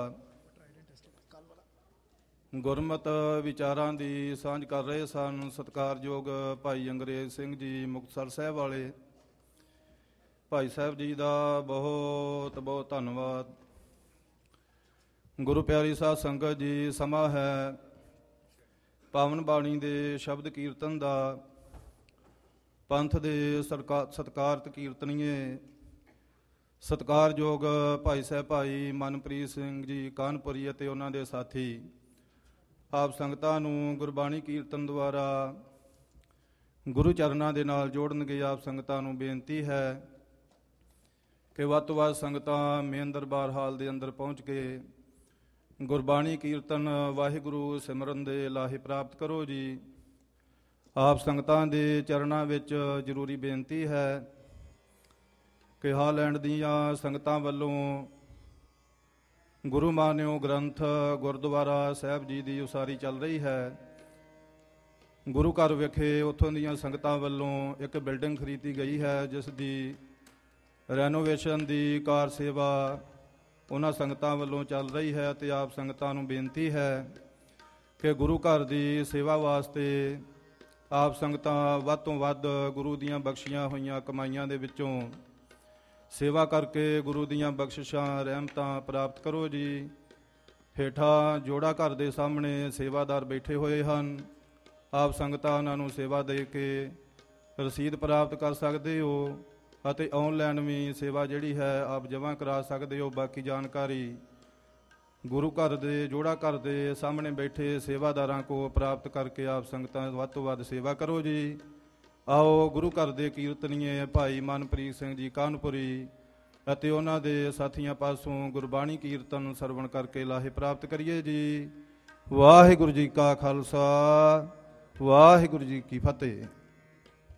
ਗੁਰਮਤ ਵਿਚਾਰਾਂ ਦੀ ਸਾਂਝ ਕਰ ਰਹੇ ਸਨ ਸਤਿਕਾਰਯੋਗ ਭਾਈ ਅੰਗਰੇਜ਼ ਸਿੰਘ ਜੀ ਮੁਕਤਸਰ ਸਾਹਿਬ ਵਾਲੇ। ਭਾਈ ਸਾਹਿਬ ਜੀ ਦਾ ਬਹੁਤ ਬਹੁਤ ਧੰਨਵਾਦ। ਗੁਰੂ ਪਿਆਰੀ ਸਾਧ ਸੰਗਤ ਜੀ, ਸਮਾਂ ਹੈ ਪਾਵਨ ਬਾਣੀ ਦੇ ਸ਼ਬਦ ਕੀਰਤਨ ਦਾ। ਪੰਥ ਦੇ ਸਤਿਕਾਰਤ ਕੀਰਤਨੀਏ ਸਤਿਕਾਰਯੋਗ ਭਾਈ ਸਾਹਿਬ ਭਾਈ ਮਨਪ੍ਰੀਤ ਸਿੰਘ ਜੀ ਕਾਨਪੁਰੀ ਅਤੇ ਉਹਨਾਂ ਦੇ ਸਾਥੀ ਆਪ ਸੰਗਤਾਂ ਨੂੰ ਗੁਰਬਾਣੀ ਕੀਰਤਨ ਦੁਆਰਾ ਗੁਰੂ ਚਰਨਾਂ ਦੇ ਨਾਲ ਜੋੜਨਗੇ। ਆਪ ਸੰਗਤਾਂ ਨੂੰ ਬੇਨਤੀ ਹੈ ਕਿ ਵੱਧ ਤੋਂ ਵੱਧ ਸੰਗਤਾਂ ਮੇਨ ਦਰਬਾਰ ਹਾਲ ਦੇ ਅੰਦਰ ਪਹੁੰਚ ਕੇ ਗੁਰਬਾਣੀ ਕੀਰਤਨ ਵਾਹਿਗੁਰੂ ਸਿਮਰਨ ਦੇ ਲਾਹੇ ਪ੍ਰਾਪਤ ਕਰੋ ਜੀ। ਆਪ ਸੰਗਤਾਂ ਦੇ ਚਰਨਾਂ ਵਿੱਚ ਜ਼ਰੂਰੀ ਬੇਨਤੀ ਹੈ ਕਿ ਹਾਲੈਂਡ ਦੀਆਂ ਸੰਗਤਾਂ ਵੱਲੋਂ ਗੁਰੂ ਮਾਨਿਓ ਗ੍ਰੰਥ ਗੁਰਦੁਆਰਾ ਸਾਹਿਬ ਜੀ ਦੀ ਉਸਾਰੀ ਚੱਲ ਰਹੀ ਹੈ। ਗੁਰੂ ਘਰ ਵਿਖੇ ਉੱਥੋਂ ਦੀਆਂ ਸੰਗਤਾਂ ਵੱਲੋਂ ਇੱਕ ਬਿਲਡਿੰਗ ਖਰੀਦੀ ਗਈ ਹੈ, ਜਿਸ ਦੀ ਰੈਨੋਵੇਸ਼ਨ ਦੀ ਕਾਰ ਸੇਵਾ ਉਹਨਾਂ ਸੰਗਤਾਂ ਵੱਲੋਂ ਚੱਲ ਰਹੀ ਹੈ। ਅਤੇ ਆਪ ਸੰਗਤਾਂ ਨੂੰ ਬੇਨਤੀ ਹੈ ਕਿ ਗੁਰੂ ਘਰ ਦੀ ਸੇਵਾ ਵਾਸਤੇ ਆਪ ਸੰਗਤਾਂ ਵੱਧ ਤੋਂ ਵੱਧ ਗੁਰੂ ਦੀਆਂ ਬਖਸ਼ੀਆਂ ਹੋਈਆਂ ਕਮਾਈਆਂ ਦੇ ਵਿੱਚੋਂ ਸੇਵਾ ਕਰਕੇ ਗੁਰੂ ਦੀਆਂ ਬਖਸ਼ਿਸ਼ਾਂ ਰਹਿਮਤਾਂ ਪ੍ਰਾਪਤ ਕਰੋ ਜੀ। ਹੇਠਾਂ ਜੋੜਾ ਘਰ ਦੇ ਸਾਹਮਣੇ ਸੇਵਾਦਾਰ ਬੈਠੇ ਹੋਏ ਹਨ। ਆਪ ਸੰਗਤਾਂ ਉਹਨਾਂ ਨੂੰ ਸੇਵਾ ਦੇ ਕੇ ਰਸੀਦ ਪ੍ਰਾਪਤ ਕਰ ਸਕਦੇ ਹੋ ਅਤੇ ਆਨਲਾਈਨ ਵੀ ਸੇਵਾ ਜਿਹੜੀ ਹੈ ਆਪ ਜਮ੍ਹਾਂ ਕਰਾ ਸਕਦੇ ਹੋ। ਬਾਕੀ ਜਾਣਕਾਰੀ ਗੁਰੂ ਘਰ ਦੇ ਜੋੜਾ ਘਰ ਦੇ ਸਾਹਮਣੇ ਬੈਠੇ ਸੇਵਾਦਾਰਾਂ ਕੋਲ ਪ੍ਰਾਪਤ ਕਰਕੇ ਆਪ ਸੰਗਤਾਂ ਵੱਧ ਤੋਂ ਵੱਧ ਸੇਵਾ ਕਰੋ ਜੀ। ਆਓ ਗੁਰੂ ਘਰ ਦੇ ਕੀਰਤਨੀਏ ਭਾਈ ਮਨਪ੍ਰੀਤ ਸਿੰਘ ਜੀ ਕਾਨਪੁਰੀ ਅਤੇ ਉਹਨਾਂ ਦੇ ਸਾਥੀਆਂ ਪਾਸੋਂ ਗੁਰਬਾਣੀ ਕੀਰਤਨ ਸਰਵਣ ਕਰਕੇ ਲਾਹੇ ਪ੍ਰਾਪਤ ਕਰੀਏ ਜੀ। ਵਾਹਿਗੁਰੂ ਜੀ ਕਾ ਖਾਲਸਾ, ਵਾਹਿਗੁਰੂ ਜੀ ਕੀ ਫਤਿਹ।